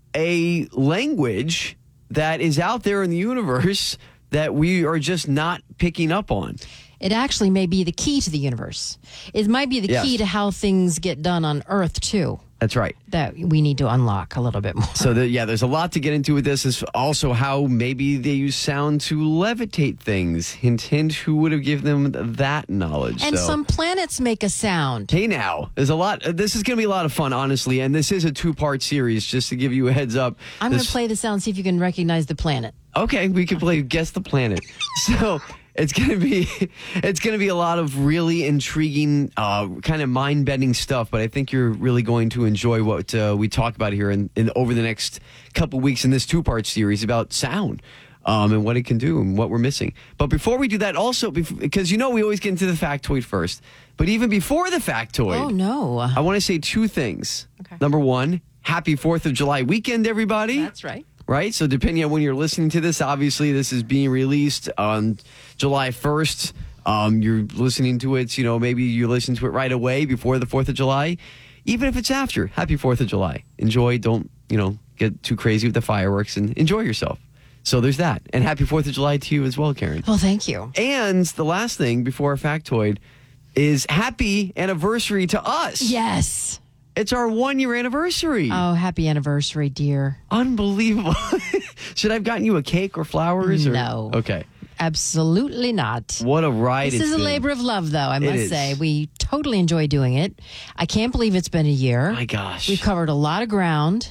Speaker 7: a language that is out there in the universe that we are just not picking up on.
Speaker 8: It actually may be the key to the universe. It might be the
Speaker 7: Yes.
Speaker 8: key to how things get done on Earth, too.
Speaker 7: That's right.
Speaker 8: That we need to unlock a little bit more.
Speaker 7: So, the, yeah, there's a lot to get into with this. Is also how maybe they use sound to levitate things. Hint, hint, who would have given them that knowledge?
Speaker 8: And
Speaker 7: so.
Speaker 8: some planets make a sound.
Speaker 7: Hey, now, there's a lot. This is going to be a lot of fun, honestly. And this is a two-part series, just to give you a heads up.
Speaker 8: I'm going
Speaker 7: This-
Speaker 8: to play the sound, see if you can recognize the planet.
Speaker 7: Okay, we can play Guess the Planet. So it's gonna be it's gonna be a lot of really intriguing, uh, kind of mind-bending stuff. But I think you're really going to enjoy what uh, we talk about here in, in over the next couple weeks in this two-part series about sound. Um, and what it can do and what we're missing. But before we do that, also, because you know we always get into the factoid first. But even before the factoid,
Speaker 8: Oh, no.
Speaker 7: I want to say two things. Okay. Number one, happy fourth of July weekend, everybody.
Speaker 8: That's right.
Speaker 7: Right? So depending on when you're listening to this, obviously this is being released on July first. Um, you're listening to it, you know, maybe you listen to it right away before the fourth of July. Even if it's after, happy fourth of July. Enjoy. Don't, you know, get too crazy with the fireworks and enjoy yourself. So there's that. And happy fourth of July to you as well, Karen.
Speaker 8: Well, thank you.
Speaker 7: And the last thing before our factoid is happy anniversary to us.
Speaker 8: Yes.
Speaker 7: It's our one-year anniversary.
Speaker 8: Oh, happy anniversary, dear.
Speaker 7: Unbelievable. Should I have gotten you a cake or flowers? Or?
Speaker 8: No.
Speaker 7: Okay.
Speaker 8: Absolutely not.
Speaker 7: What a ride
Speaker 8: This
Speaker 7: it's
Speaker 8: is a
Speaker 7: been.
Speaker 8: labor of love, though, I
Speaker 7: It
Speaker 8: must
Speaker 7: is.
Speaker 8: say. We totally enjoy doing it. I can't believe it's been a year.
Speaker 7: My gosh.
Speaker 8: We've covered a lot of ground,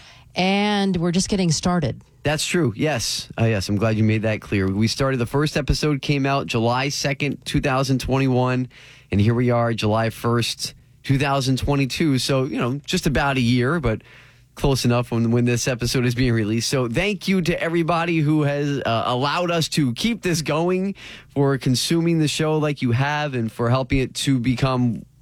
Speaker 8: and we're just getting started.
Speaker 7: That's true. Yes. Uh, yes. I'm glad you made that clear. We started, the first episode came out July second, twenty twenty-one. And here we are, July first, twenty twenty-two. So, you know, just about a year, but close enough when, when this episode is being released. So thank you to everybody who has uh, allowed us to keep this going, for consuming the show like you have, and for helping it to become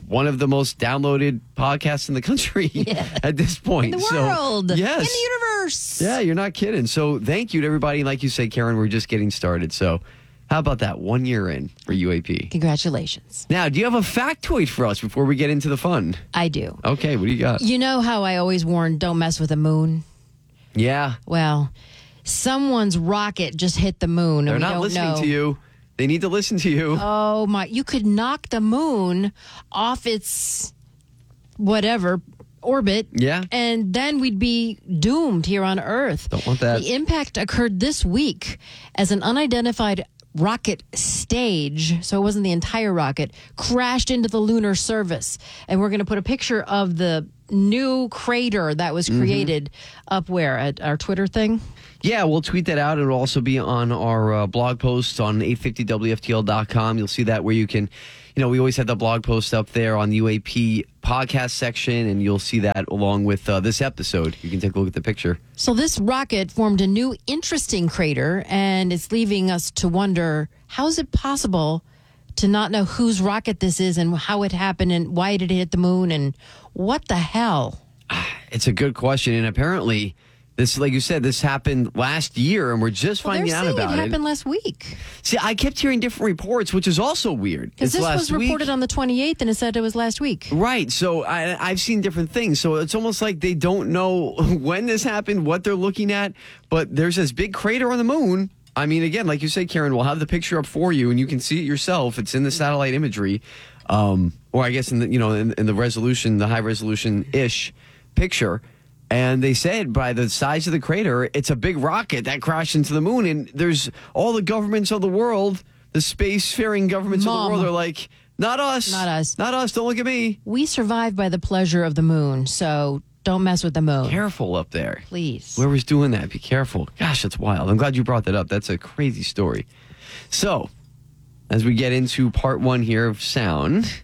Speaker 7: one of the most downloaded podcasts in the country yeah. at this point.
Speaker 8: In the
Speaker 7: so,
Speaker 8: world.
Speaker 7: Yes.
Speaker 8: In the universe.
Speaker 7: Yeah, you're not kidding. So thank you to everybody. Like you say, Karen, we're just getting started. So how about that? One year in for U A P.
Speaker 8: Congratulations.
Speaker 7: Now, do you have a factoid for us before we get into the fun?
Speaker 8: I do.
Speaker 7: Okay, what do you got?
Speaker 8: You know how I always warn, don't mess with the moon?
Speaker 7: Yeah.
Speaker 8: Well, someone's rocket just hit the moon.
Speaker 7: They're
Speaker 8: and we
Speaker 7: not
Speaker 8: don't
Speaker 7: listening
Speaker 8: know.
Speaker 7: to you. They need to listen to you.
Speaker 8: Oh, my. You could knock the moon off its whatever orbit.
Speaker 7: Yeah.
Speaker 8: And then we'd be doomed here on Earth.
Speaker 7: Don't want that.
Speaker 8: The impact occurred this week as an unidentified rocket stage, so it wasn't the entire rocket, crashed into the lunar surface. And we're going to put a picture of the new crater that was created mm-hmm. up where? At our Twitter thing?
Speaker 7: Yeah, we'll tweet that out. It'll also be on our uh, blog post on eight fifty W F T L dot com. You'll see that where you can, you know, we always have the blog post up there on the U A P podcast section, and you'll see that along with uh, this episode. You can take a look at the picture.
Speaker 8: So this rocket formed a new interesting crater, and it's leaving us to wonder, how is it possible to not know whose rocket this is and how it happened and why did it hit the moon and what the hell?
Speaker 7: It's a good question, and apparently this, like you said, this happened last year, and we're just
Speaker 8: well,
Speaker 7: finding out about it.
Speaker 8: It happened last week.
Speaker 7: See, I kept hearing different reports, which is also weird.
Speaker 8: Because this was reported
Speaker 7: week.
Speaker 8: on the twenty-eighth, and it said it was last week.
Speaker 7: Right. So I, I've seen different things. So it's almost like they don't know when this happened, what they're looking at. But there's this big crater on the moon. I mean, again, like you say, Karen, we'll have the picture up for you, and you can see it yourself. It's in the satellite imagery, um, or I guess in the you know in, in the resolution, the high resolution ish picture. And they said by the size of the crater, it's a big rocket that crashed into the moon. And there's all the governments of the world, the spacefaring governments
Speaker 8: Mom.
Speaker 7: of the world are like, not us.
Speaker 8: Not us.
Speaker 7: Not us. Don't look at me.
Speaker 8: We survived by the pleasure of the moon, so don't mess with the moon.
Speaker 7: Careful up there.
Speaker 8: Please.
Speaker 7: Whoever's doing that, be careful. Gosh, that's wild. I'm glad you brought that up. That's a crazy story. So, as we get into part one here of sound,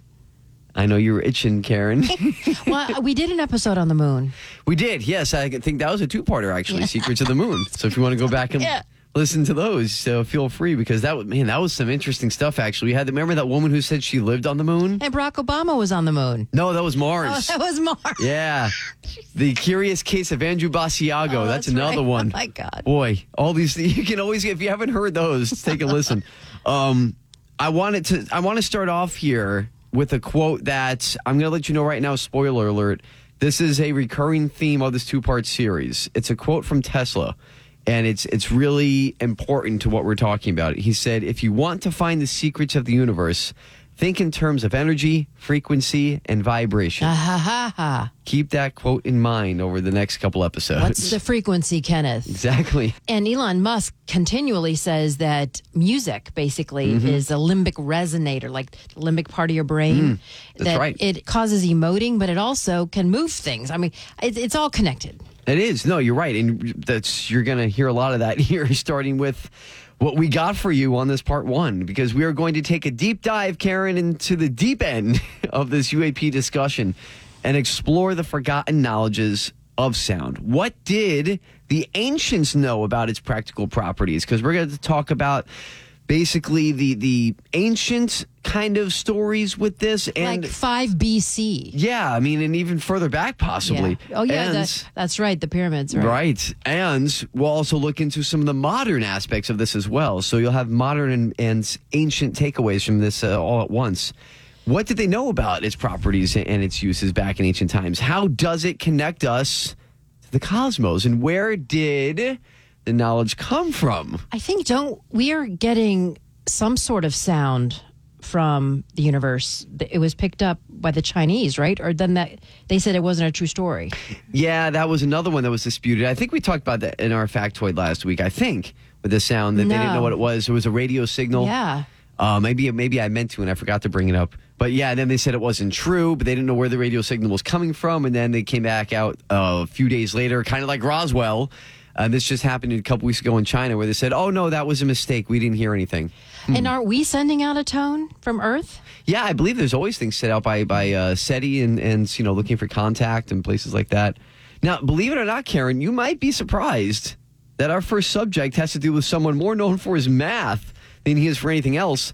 Speaker 7: I know you were itching, Karen.
Speaker 8: Well, we did an episode on the moon.
Speaker 7: We did, yes. I think that was a two-parter, actually, Secrets of the Moon. So if you want to go back and yeah. listen to those, so feel free, because that was, man, that was some interesting stuff, actually. We had, remember that woman who said she lived on the moon?
Speaker 8: And Barack Obama was on the moon.
Speaker 7: No, that was Mars.
Speaker 8: Oh, that was Mars.
Speaker 7: Yeah. The Curious Case of Andrew Basiago.
Speaker 8: Oh,
Speaker 7: that's,
Speaker 8: that's
Speaker 7: another
Speaker 8: right.
Speaker 7: one.
Speaker 8: Oh, my God.
Speaker 7: Boy, all these, you can always, if you haven't heard those, take a listen. Um, I wanted to, I want to start off here with a quote that I'm going to let you know right now, spoiler alert, this is a recurring theme of this two-part series. It's a quote from Tesla, and it's it's really important to what we're talking about. He said, if you want to find the secrets of the universe, think in terms of energy, frequency, and vibration.
Speaker 8: Ah, ha, ha, ha.
Speaker 7: Keep that quote in mind over the next couple episodes.
Speaker 8: What's the frequency, Kenneth?
Speaker 7: Exactly.
Speaker 8: And Elon Musk continually says that music basically
Speaker 7: Mm-hmm.
Speaker 8: is a limbic resonator, like the limbic part of your brain.
Speaker 7: Mm, that's
Speaker 8: that
Speaker 7: right.
Speaker 8: It causes emoting, but it also can move things. I mean, it, it's all connected.
Speaker 7: It is. No, you're right. And that's you're going to hear a lot of that here, starting with what we got for you on this part one, because we are going to take a deep dive, Karen, into the deep end of this U A P discussion and explore the forgotten knowledges of sound. What did the ancients know about its practical properties? Because we're going to talk about basically the the ancient kind of stories with this, and
Speaker 8: like five B C.
Speaker 7: Yeah, I mean, and even further back possibly.
Speaker 8: Yeah. Oh yeah,
Speaker 7: and,
Speaker 8: that, that's right. The pyramids, right?
Speaker 7: Right, and we'll also look into some of the modern aspects of this as well. So you'll have modern and, and ancient takeaways from this uh, all at once. What did they know about its properties and its uses back in ancient times? How does it connect us to the cosmos, and where did the knowledge come from?
Speaker 8: I think don't we are getting some sort of sound from the universe. It was picked up by the Chinese, right? Or then that they said it wasn't a true story.
Speaker 7: Yeah, that was another one that was disputed. I think we talked about that in our factoid last week. I think with the sound that
Speaker 8: no.
Speaker 7: they didn't know what it was. It was a radio signal.
Speaker 8: Yeah.
Speaker 7: Uh, maybe maybe I meant to and I forgot to bring it up. But yeah, then they said it wasn't true, but they didn't know where the radio signal was coming from. And then they came back out uh, a few days later, kind of like Roswell. Uh, this just happened a couple weeks ago in China, where they said, oh, no, that was a mistake. We didn't hear anything.
Speaker 8: And are we sending out a tone from Earth?
Speaker 7: Yeah, I believe there's always things set out by, by uh, SETI and, and, you know, looking for contact and places like that. Now, believe it or not, Karen, you might be surprised that our first subject has to do with someone more known for his math than he is for anything else.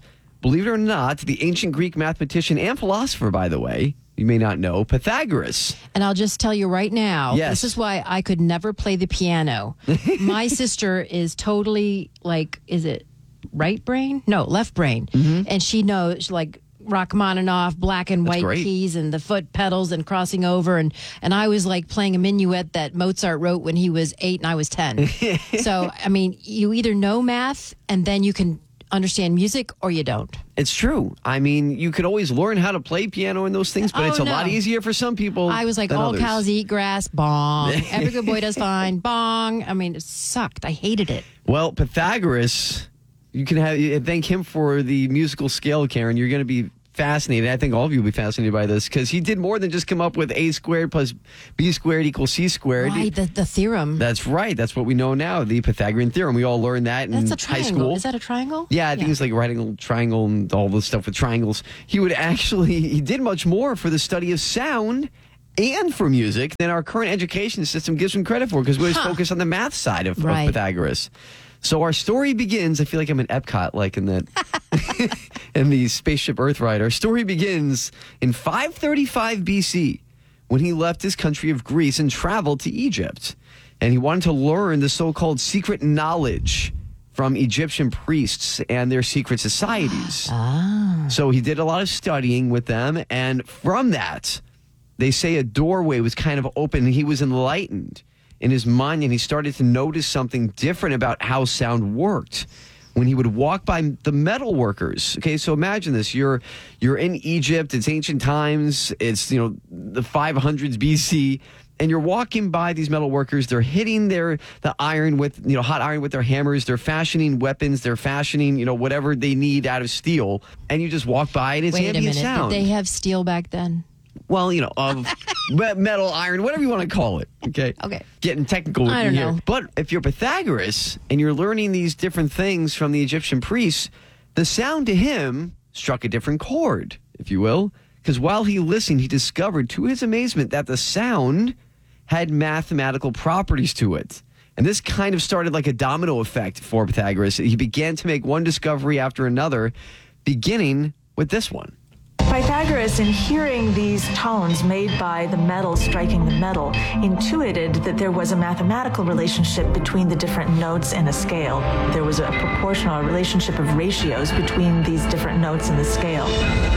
Speaker 7: believe it or not, the ancient Greek mathematician and philosopher, by the way, you may not know, Pythagoras.
Speaker 8: And I'll just tell you right now,
Speaker 7: Yes.
Speaker 8: this is why I could never play the piano. My sister is totally like, is it right brain? No, left brain.
Speaker 7: Mm-hmm.
Speaker 8: And she knows like Rachmaninoff, black and
Speaker 7: That's
Speaker 8: white
Speaker 7: great.
Speaker 8: keys and the foot pedals and crossing over. And, and I was like playing a minuet that Mozart wrote when he was eight and I was ten. So, I mean, you either know math and then you can understand music or you don't.
Speaker 7: It's true. I mean, you could always learn how to play piano and those things, but
Speaker 8: Oh,
Speaker 7: it's a
Speaker 8: no.
Speaker 7: lot easier for some people.
Speaker 8: I was like,
Speaker 7: than
Speaker 8: all
Speaker 7: others.
Speaker 8: cows eat grass, bong. Every good boy does fine, bong. I mean, it sucked. I hated it.
Speaker 7: Well, Pythagoras, you can have thank him for the musical scale, Karen. You're going to be fascinated. I think all of you will be fascinated by this because he did more than just come up with a squared plus b squared equals c squared.
Speaker 8: Right, the, the theorem.
Speaker 7: That's right. That's what we know now, the Pythagorean theorem. We all learned that in
Speaker 8: That's a
Speaker 7: high
Speaker 8: triangle.
Speaker 7: school.
Speaker 8: Is that a triangle?
Speaker 7: Yeah, I think it's like right angle, triangle, and all this stuff with triangles. He would actually, he did much more for the study of sound and for music than our current education system gives him credit for because we always
Speaker 8: Huh.
Speaker 7: focus on the math side of, of
Speaker 8: Right.
Speaker 7: Pythagoras. So our story begins, I feel like I'm in Epcot, like in that, in the spaceship Earthrider. Our story begins in five thirty-five B C when he left his country of Greece and traveled to Egypt. And he wanted to learn the so-called secret knowledge from Egyptian priests and their secret societies.
Speaker 8: Ah.
Speaker 7: So he did a lot of studying with them. And from that, they say a doorway was kind of open and he was enlightened in his mind, and he started to notice something different about how sound worked when he would walk by the metal workers. Okay, so imagine this. You're you're in Egypt, it's ancient times, it's, you know, the five hundreds B C, and you're walking by these metal workers. They're hitting their the iron with, you know, hot iron with their hammers. They're fashioning weapons. They're fashioning, you know, whatever they need out of steel. And you just walk by and it's
Speaker 8: Wait a
Speaker 7: ambient
Speaker 8: minute.
Speaker 7: sound.
Speaker 8: Did they have steel back then?
Speaker 7: Well, you know, of me- metal, iron, whatever you want to call it. Okay.
Speaker 8: Okay.
Speaker 7: Getting technical with
Speaker 8: I
Speaker 7: you
Speaker 8: don't
Speaker 7: here.
Speaker 8: know.
Speaker 7: But if you're Pythagoras and you're learning these different things from the Egyptian priests, the sound to him struck a different chord, if you will. Because while he listened, he discovered to his amazement that the sound had mathematical properties to it. And this kind of started like a domino effect for Pythagoras. He began to make one discovery after another, beginning with this one.
Speaker 15: Pythagoras, in hearing these tones made by the metal striking the metal, intuited that there was a mathematical relationship between the different notes in a scale. There was a proportional relationship of ratios between these different notes in the scale.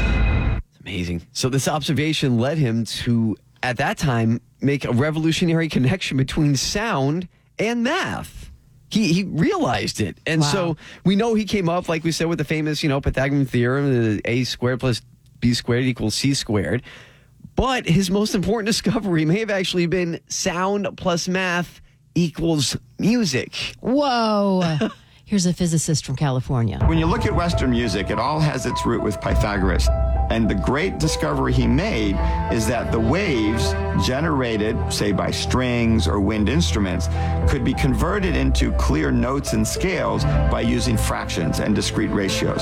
Speaker 7: Amazing. So this observation led him to, at that time, make a revolutionary connection between sound and math. He he realized it. And
Speaker 8: Wow.
Speaker 7: so we know he came up, like we said, with the famous, you know, Pythagorean theorem, the a squared plus b squared equals c squared. But his most important discovery may have actually been sound plus math equals music.
Speaker 8: Whoa. Here's a physicist from California.
Speaker 16: When you look at Western music, it all has its root with Pythagoras. And the great discovery he made is that the waves generated, say, by strings or wind instruments, could be converted into clear notes and scales by using fractions and discrete ratios.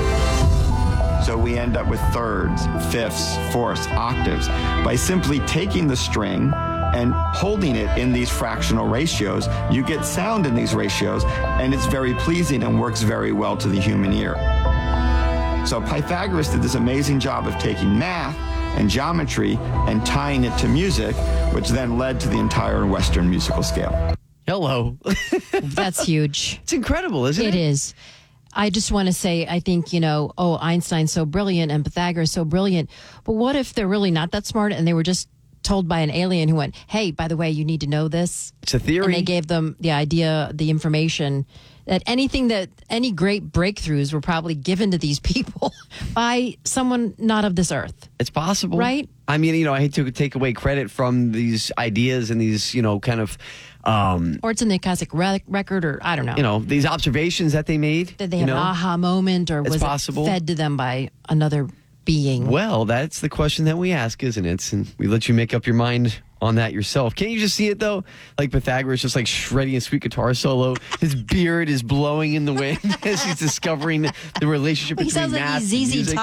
Speaker 16: So we end up with thirds, fifths, fourths, octaves by simply taking the string and holding it in these fractional ratios. You get sound in these ratios, and it's very pleasing and works very well to the human ear. So Pythagoras did this amazing job of taking math and geometry and tying it to music, which then led to the entire Western musical scale.
Speaker 7: Hello.
Speaker 8: That's huge.
Speaker 7: It's incredible, isn't it?
Speaker 8: It is. I just want to say, I think, you know, oh, Einstein's so brilliant and Pythagoras so brilliant. But what if they're really not that smart and they were just told by an alien who went, hey, by the way, you need to know this?
Speaker 7: It's a theory.
Speaker 8: And they gave them the idea, the information, that anything that, any great breakthroughs were probably given to these people by someone not of this earth.
Speaker 7: It's possible.
Speaker 8: Right?
Speaker 7: I mean, you know, I hate to take away credit from these ideas and these, you know, kind of, um,
Speaker 8: Or it's in the Akashic rec- record, or I don't know.
Speaker 7: you know, these observations that they made.
Speaker 8: Did they
Speaker 7: you
Speaker 8: have
Speaker 7: know?
Speaker 8: an aha moment, or
Speaker 7: It's
Speaker 8: was
Speaker 7: possible.
Speaker 8: it fed to them by another being?
Speaker 7: Well, that's the question that we ask, isn't it? And we let you make up your mind on that yourself. Can't you just see it, though? Like Pythagoras just like shredding a sweet guitar solo. His beard is blowing in the wind as he's discovering the relationship
Speaker 8: He
Speaker 7: between
Speaker 8: sounds like
Speaker 7: math
Speaker 8: he's
Speaker 7: and
Speaker 8: Z Z
Speaker 7: music.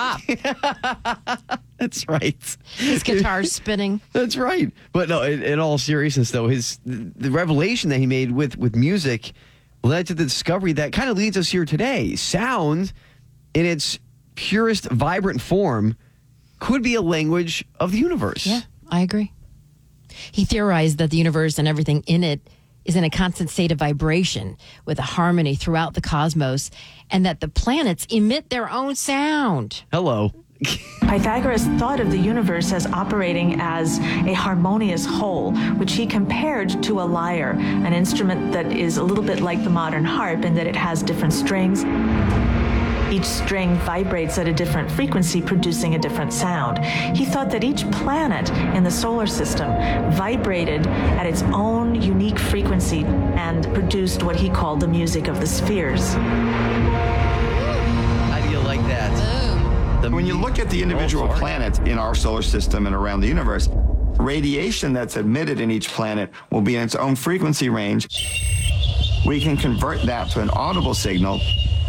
Speaker 8: Top.
Speaker 7: That's right.
Speaker 8: His guitar's spinning.
Speaker 7: That's right. But no, in, in all seriousness, though, his the revelation that he made with, with music led to the discovery that kind of leads us here today. Sound, in its purest, vibrant form could be a language of the universe.
Speaker 8: Yeah, I agree. He theorized that the universe and everything in it is in a constant state of vibration with a harmony throughout the cosmos, and that the planets emit their own sound.
Speaker 7: Hello.
Speaker 15: Pythagoras thought of the universe as operating as a harmonious whole, which he compared to a lyre, an instrument that is a little bit like the modern harp in that it has different strings. Each string vibrates at a different frequency, producing a different sound. He thought that each planet in the solar system vibrated at its own unique frequency and produced what he called the music of the spheres.
Speaker 7: How do you like that?
Speaker 16: The when you look at the individual planets in our solar system and around the universe, radiation that's emitted in each planet will be in its own frequency range. We can convert that to an audible signal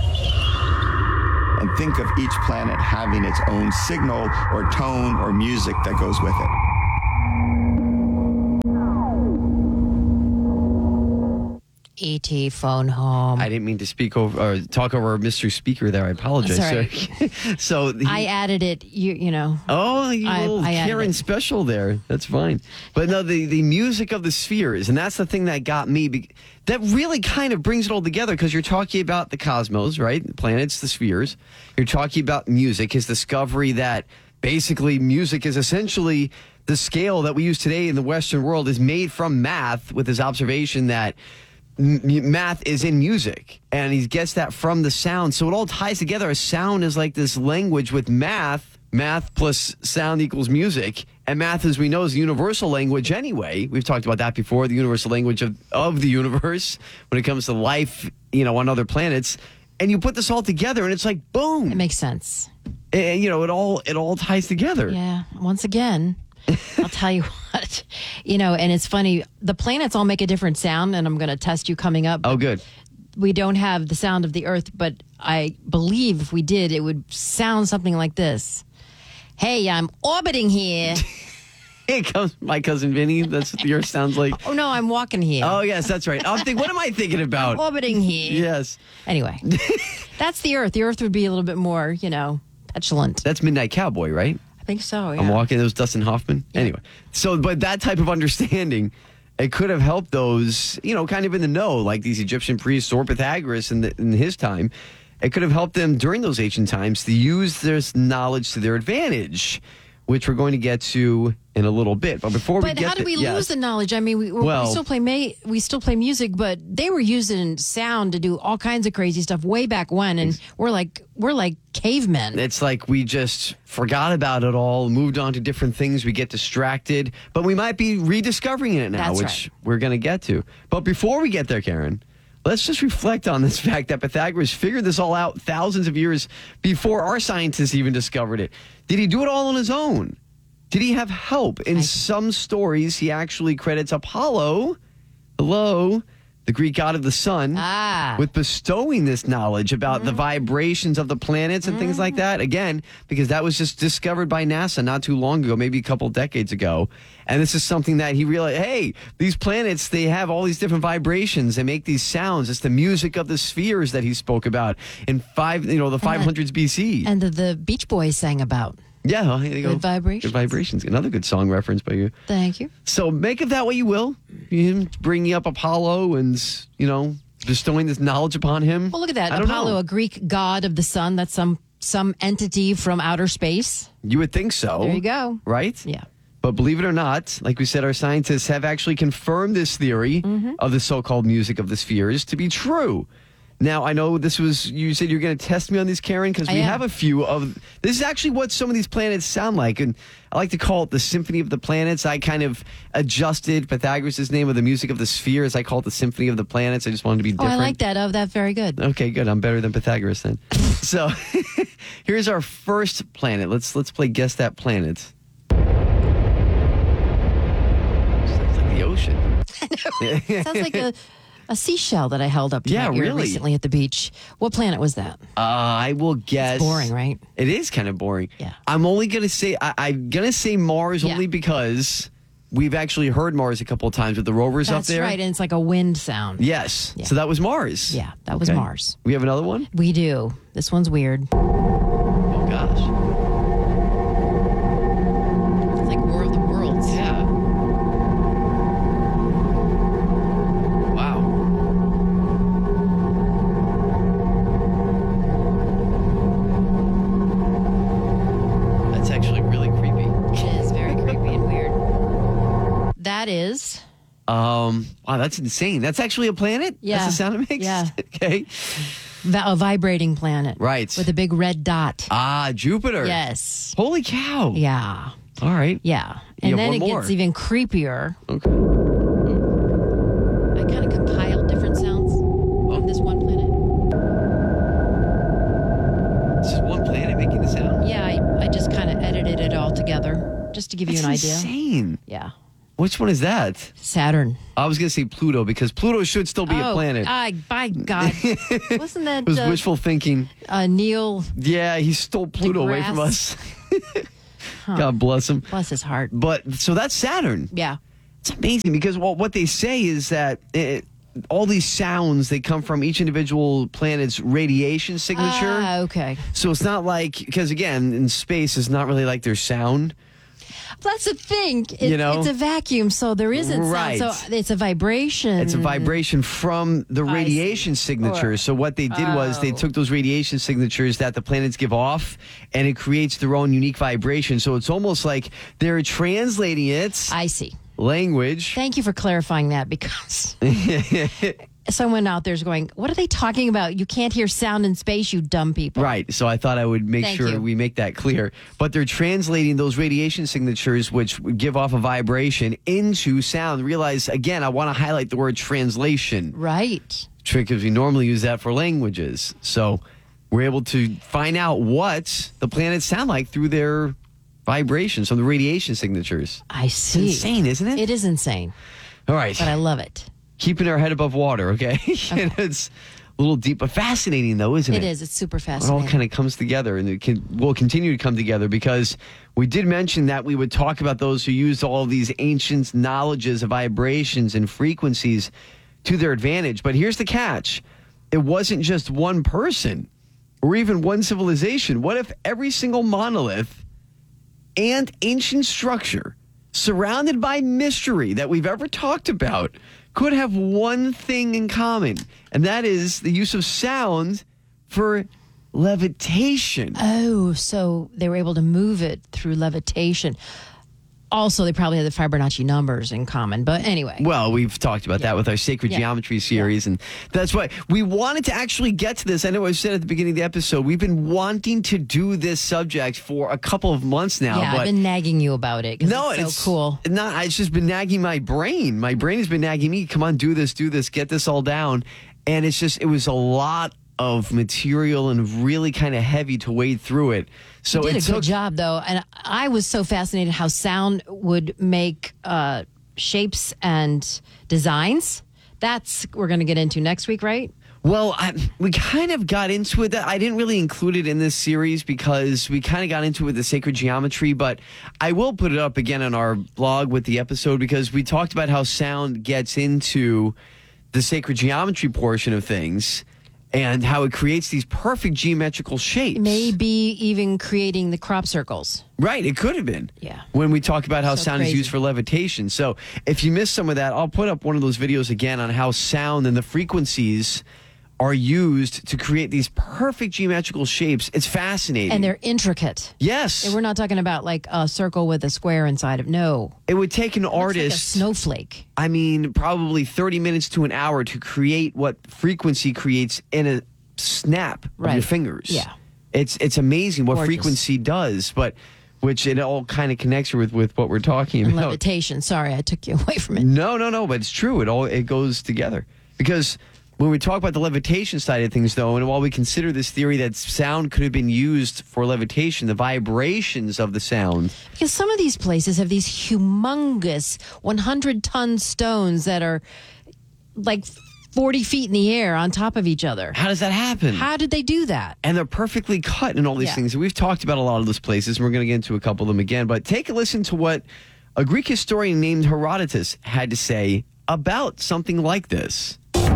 Speaker 16: and think of each planet having its own signal or tone or music that goes with it.
Speaker 8: E T phone home.
Speaker 7: I didn't mean to speak over or talk over Mister Speaker there. I apologize.
Speaker 8: Sorry.
Speaker 7: so he,
Speaker 8: I added it. You you know.
Speaker 7: Oh, you
Speaker 8: I,
Speaker 7: little
Speaker 8: I
Speaker 7: Karen special there. That's fine. But no, the, the music of the spheres, and that's the thing that got me. Be, that really kind of brings it all together because you're talking about the cosmos, right? The planets, the spheres. You're talking about music, his discovery that basically music is essentially the scale that we use today in the Western world is made from math, with his observation that M- math is in music, and he gets that from the sound. So it all ties together. A sound is like this language with math. Math plus sound equals music. And math, as we know, is the universal language anyway. We've talked about that before, the universal language of, of the universe when it comes to life, you know, on other planets. And you put this all together, and it's like, boom.
Speaker 8: It makes sense.
Speaker 7: And, you know, it all it all ties together.
Speaker 8: Yeah. Once again, I'll tell you what, you know, and it's funny, the planets all make a different sound, and I'm going to test you coming up.
Speaker 7: Oh, good.
Speaker 8: We don't have the sound of the earth, but I believe if we did, it would sound something like this. Hey, I'm orbiting here.
Speaker 7: Here comes my cousin Vinny. That's what the earth sounds like.
Speaker 8: Oh, no, I'm walking here.
Speaker 7: Oh, yes, that's right. I'm thinking, what am I thinking about?
Speaker 8: I'm orbiting here.
Speaker 7: Yes.
Speaker 8: Anyway, that's the earth. The earth would be a little bit more, you know, petulant.
Speaker 7: That's Midnight Cowboy, right?
Speaker 8: I think so, yeah.
Speaker 7: I'm walking. It was Dustin Hoffman. Yeah. Anyway, so, but that type of understanding, it could have helped those, you know, kind of in the know, like these Egyptian priests or Pythagoras in, the, in his time. It could have helped them during those ancient times to use this knowledge to their advantage, which we're going to get to in a little bit. But before
Speaker 8: but
Speaker 7: we get
Speaker 8: how did we
Speaker 7: to, yes.
Speaker 8: lose the knowledge? I mean, we,
Speaker 7: well,
Speaker 8: we still play may, we still play music, but they were using sound to do all kinds of crazy stuff way back when, and we're like we're like cavemen.
Speaker 7: It's like we just forgot about it all, moved on to different things. We get distracted, but we might be rediscovering it now,
Speaker 8: That's
Speaker 7: which
Speaker 8: right.
Speaker 7: we're going to get to. But before we get there, Karen, let's just reflect on this fact that Pythagoras figured this all out thousands of years before our scientists even discovered it. Did he do it all on his own? Did he have help? In I... some stories, he actually credits Apollo, hello, the Greek god of the sun,
Speaker 8: ah.
Speaker 7: with bestowing this knowledge about mm-hmm. the vibrations of the planets and mm-hmm. things like that. Again, because that was just discovered by NASA not too long ago, maybe a couple decades ago. And this is something that he realized, hey, these planets, they have all these different vibrations. They make these sounds. It's the music of the spheres that he spoke about in five, you know, the five hundreds B C.
Speaker 8: And the, the Beach Boys sang about.
Speaker 7: Yeah, well, here you go.
Speaker 8: Good vibrations.
Speaker 7: Good vibrations. Another good song reference by you.
Speaker 8: Thank you.
Speaker 7: So make of that what you will. Him bringing up Apollo and, you know, bestowing this knowledge upon him.
Speaker 8: Well, look at that.
Speaker 7: I don't
Speaker 8: Apollo,
Speaker 7: know.
Speaker 8: a Greek god of the sun. That's some some entity from outer space.
Speaker 7: You would think so.
Speaker 8: There you go.
Speaker 7: Right?
Speaker 8: Yeah.
Speaker 7: But believe it or not, like we said, our scientists have actually confirmed this theory mm-hmm. of the so-called music of the spheres to be true. Now, I know this was, you said you're going to test me on these, Karen, because we
Speaker 8: am.
Speaker 7: have a few of, this is actually what some of these planets sound like. And I like to call it the Symphony of the Planets. I kind of adjusted Pythagoras' name of the music of the spheres. I call it the Symphony of the Planets. I just wanted to be different.
Speaker 8: Oh, I like that. Oh, that's very good.
Speaker 7: Okay, good. I'm better than Pythagoras then. So here's our first planet. Let's let's play Guess That Planet. Sounds like the ocean.
Speaker 8: Sounds like a... A seashell that I held up to
Speaker 7: yeah,
Speaker 8: my ear
Speaker 7: really?
Speaker 8: recently at the beach. What planet was that?
Speaker 7: Uh, I will guess.
Speaker 8: It's boring, right?
Speaker 7: It is kind of boring.
Speaker 8: Yeah.
Speaker 7: I'm only going to say, I, I'm going to say Mars
Speaker 8: yeah.
Speaker 7: only because we've actually heard Mars a couple of times with the rovers
Speaker 8: That's
Speaker 7: up there.
Speaker 8: That's right, and it's like a wind sound.
Speaker 7: Yes.
Speaker 8: Yeah.
Speaker 7: So that was Mars.
Speaker 8: Yeah, that was
Speaker 7: okay.
Speaker 8: Mars.
Speaker 7: We have another one?
Speaker 8: We do. This one's weird.
Speaker 7: Okay.
Speaker 8: that is...
Speaker 7: Um, wow, that's insane. That's actually a planet?
Speaker 8: Yeah.
Speaker 7: That's the sound it makes?
Speaker 8: Yeah.
Speaker 7: Okay.
Speaker 8: Va- a vibrating planet.
Speaker 7: Right.
Speaker 8: With a big red dot.
Speaker 7: Ah, Jupiter.
Speaker 8: Yes.
Speaker 7: Holy cow.
Speaker 8: Yeah.
Speaker 7: All right.
Speaker 8: Yeah. And
Speaker 7: Yeah,
Speaker 8: then
Speaker 7: one
Speaker 8: it
Speaker 7: more.
Speaker 8: gets even creepier.
Speaker 7: Okay.
Speaker 8: I kind of compiled different sounds on this one planet.
Speaker 7: It's just one planet making the sound?
Speaker 8: Yeah, I, I just kind of edited it all together just to give
Speaker 7: That's
Speaker 8: you an idea.
Speaker 7: insane.
Speaker 8: Yeah.
Speaker 7: Which one is that?
Speaker 8: Saturn.
Speaker 7: I was going to say Pluto because Pluto should still be
Speaker 8: oh,
Speaker 7: a planet.
Speaker 8: I, by God. Wasn't that
Speaker 7: It was
Speaker 8: uh,
Speaker 7: wishful thinking.
Speaker 8: uh, Neil?
Speaker 7: Yeah, he stole Pluto away from us.
Speaker 8: Huh.
Speaker 7: God bless him.
Speaker 8: Bless his heart.
Speaker 7: But so that's Saturn.
Speaker 8: Yeah.
Speaker 7: It's amazing because well, what they say is that it, all these sounds, they come from each individual planet's radiation signature.
Speaker 8: Ah, okay.
Speaker 7: So it's not like, because again, in space, it's not really like there's sound.
Speaker 8: That's the thing. It,
Speaker 7: You know?
Speaker 8: It's a vacuum, so there isn't
Speaker 7: Right.
Speaker 8: sound. So it's a vibration.
Speaker 7: It's a vibration from the
Speaker 8: I
Speaker 7: radiation signature.
Speaker 8: Or-
Speaker 7: So what they did was they
Speaker 8: Oh.
Speaker 7: took those radiation signatures that the planets give off, and it creates their own unique vibration. So it's almost like they're translating it.
Speaker 8: I see.
Speaker 7: Language.
Speaker 8: Thank you for clarifying that because someone out there's going, what are they talking about? You can't hear sound in space, you dumb people.
Speaker 7: Right. So I thought I would make
Speaker 8: Thank
Speaker 7: sure
Speaker 8: you.
Speaker 7: we make that clear. But they're translating those radiation signatures, which give off a vibration, into sound. Realize, again, I want to highlight the word translation.
Speaker 8: Right.
Speaker 7: Trick because we normally use that for languages. So we're able to find out what the planets sound like through their vibrations from the radiation signatures.
Speaker 8: I see.
Speaker 7: It's insane, isn't it?
Speaker 8: It is insane.
Speaker 7: All right.
Speaker 8: But I love it.
Speaker 7: Keeping our head above water, okay?
Speaker 8: Okay.
Speaker 7: And it's a little deep, but fascinating, though, isn't it?
Speaker 8: It is. It's super
Speaker 7: It all
Speaker 8: fascinating.
Speaker 7: kind of comes together, and it can, will continue to come together because we did mention that we would talk about those who used all of these ancient knowledges of vibrations and frequencies to their advantage. But here's the catch. It wasn't just one person or even one civilization. What if every single monolith and ancient structure surrounded by mystery that we've ever talked about could have one thing in common, and that is the use of sound for levitation?
Speaker 8: Oh, so they were able to move it through levitation. Also, they probably had the Fibonacci numbers in common. But anyway.
Speaker 7: Well, we've talked about that with our Sacred
Speaker 8: Yeah.
Speaker 7: Geometry series, and that's why we wanted to actually get to this. I know I said at the beginning of the episode, we've been wanting to do this subject for a couple of months now.
Speaker 8: yeah,
Speaker 7: but
Speaker 8: I've been nagging you about it. 'cause
Speaker 7: No,
Speaker 8: it's,
Speaker 7: it's
Speaker 8: so cool.
Speaker 7: Not, it's just been nagging my brain. My brain has been nagging me. Come on, do this, do this, get this all down. And it's just, it was a lot of material and really kind of heavy to wade through it. So
Speaker 8: you did
Speaker 7: it
Speaker 8: a
Speaker 7: took,
Speaker 8: good job, though. And I was so fascinated how sound would make uh, shapes and designs. That's we're going to get into next week, right?
Speaker 7: Well, I, we kind of got into it. I didn't really include it in this series because we kind of got into it with the Sacred Geometry, but I will put it up again on our blog with the episode because we talked about how sound gets into the Sacred Geometry portion of things and how it creates these perfect geometrical shapes.
Speaker 8: Maybe even creating the crop circles.
Speaker 7: Right, it could have been.
Speaker 8: Yeah.
Speaker 7: When we talk about how
Speaker 8: So
Speaker 7: sound
Speaker 8: crazy.
Speaker 7: is used for levitation. So if you missed some of that, I'll put up one of those videos again on how sound and the frequencies are used to create these perfect geometrical shapes. It's fascinating.
Speaker 8: And they're intricate.
Speaker 7: Yes.
Speaker 8: And we're not talking about like a circle with a square inside of. No.
Speaker 7: It would take an
Speaker 8: It looks like a
Speaker 7: artist,
Speaker 8: snowflake.
Speaker 7: I mean, probably thirty minutes to an hour to create what frequency creates in a snap of
Speaker 8: Right.
Speaker 7: your fingers.
Speaker 8: Yeah.
Speaker 7: It's it's amazing what
Speaker 8: Gorgeous.
Speaker 7: frequency does, but which it all kind of connects with with what we're talking
Speaker 8: And
Speaker 7: about.
Speaker 8: levitation. Sorry, I took you away from it.
Speaker 7: No, no, no, but it's true. It all it goes together. Because when we talk about the levitation side of things, though, and while we consider this theory that sound could have been used for levitation, the vibrations of the sound.
Speaker 8: Because some of these places have these humongous one hundred ton stones that are like forty feet in the air on top of each other.
Speaker 7: How does that happen?
Speaker 8: How did they do that?
Speaker 7: And they're perfectly cut and all these
Speaker 8: Yeah.
Speaker 7: things. And we've talked about a lot of those places, and we're going to get into a couple of them again. But take a listen to what a Greek historian named Herodotus had to say about something like this.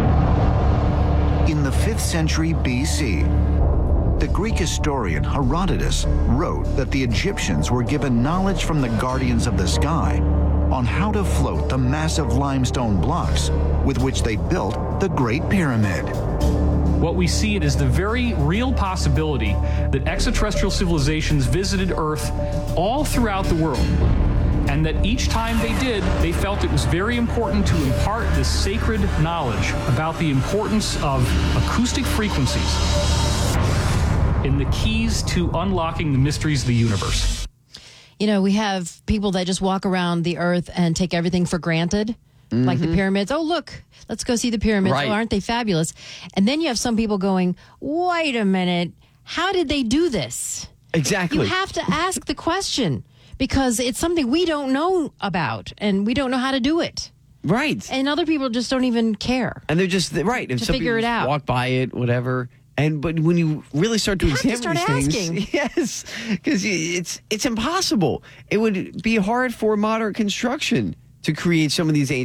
Speaker 17: In the fifth century B C, the Greek historian Herodotus wrote that the Egyptians were given knowledge from the guardians of the sky on how to float the massive limestone blocks with which they built the Great Pyramid.
Speaker 18: What we see is the very real possibility that extraterrestrial civilizations visited Earth all throughout the world. And that each time they did, they felt it was very important to impart this sacred knowledge about the importance of acoustic frequencies in the keys to unlocking the mysteries of the universe.
Speaker 8: You know, we have people that just walk around the earth and take everything for granted, mm-hmm. like the pyramids. Oh, look, let's go see the pyramids.
Speaker 7: Right.
Speaker 8: Oh, aren't they fabulous? And then you have some people going, wait a minute, how did they do this?
Speaker 7: Exactly.
Speaker 8: You have to ask the question because it's something we don't know about and we don't know how to do it.
Speaker 7: Right.
Speaker 8: And other people just don't even care.
Speaker 7: And they're just, right. And
Speaker 8: to
Speaker 7: some
Speaker 8: figure
Speaker 7: people
Speaker 8: it out.
Speaker 7: walk by it, whatever. And but when you really start to
Speaker 8: You have to
Speaker 7: examine
Speaker 8: start
Speaker 7: these
Speaker 8: asking.
Speaker 7: things, yes, because it's it's impossible. It would be hard for modern construction to create some of these ancient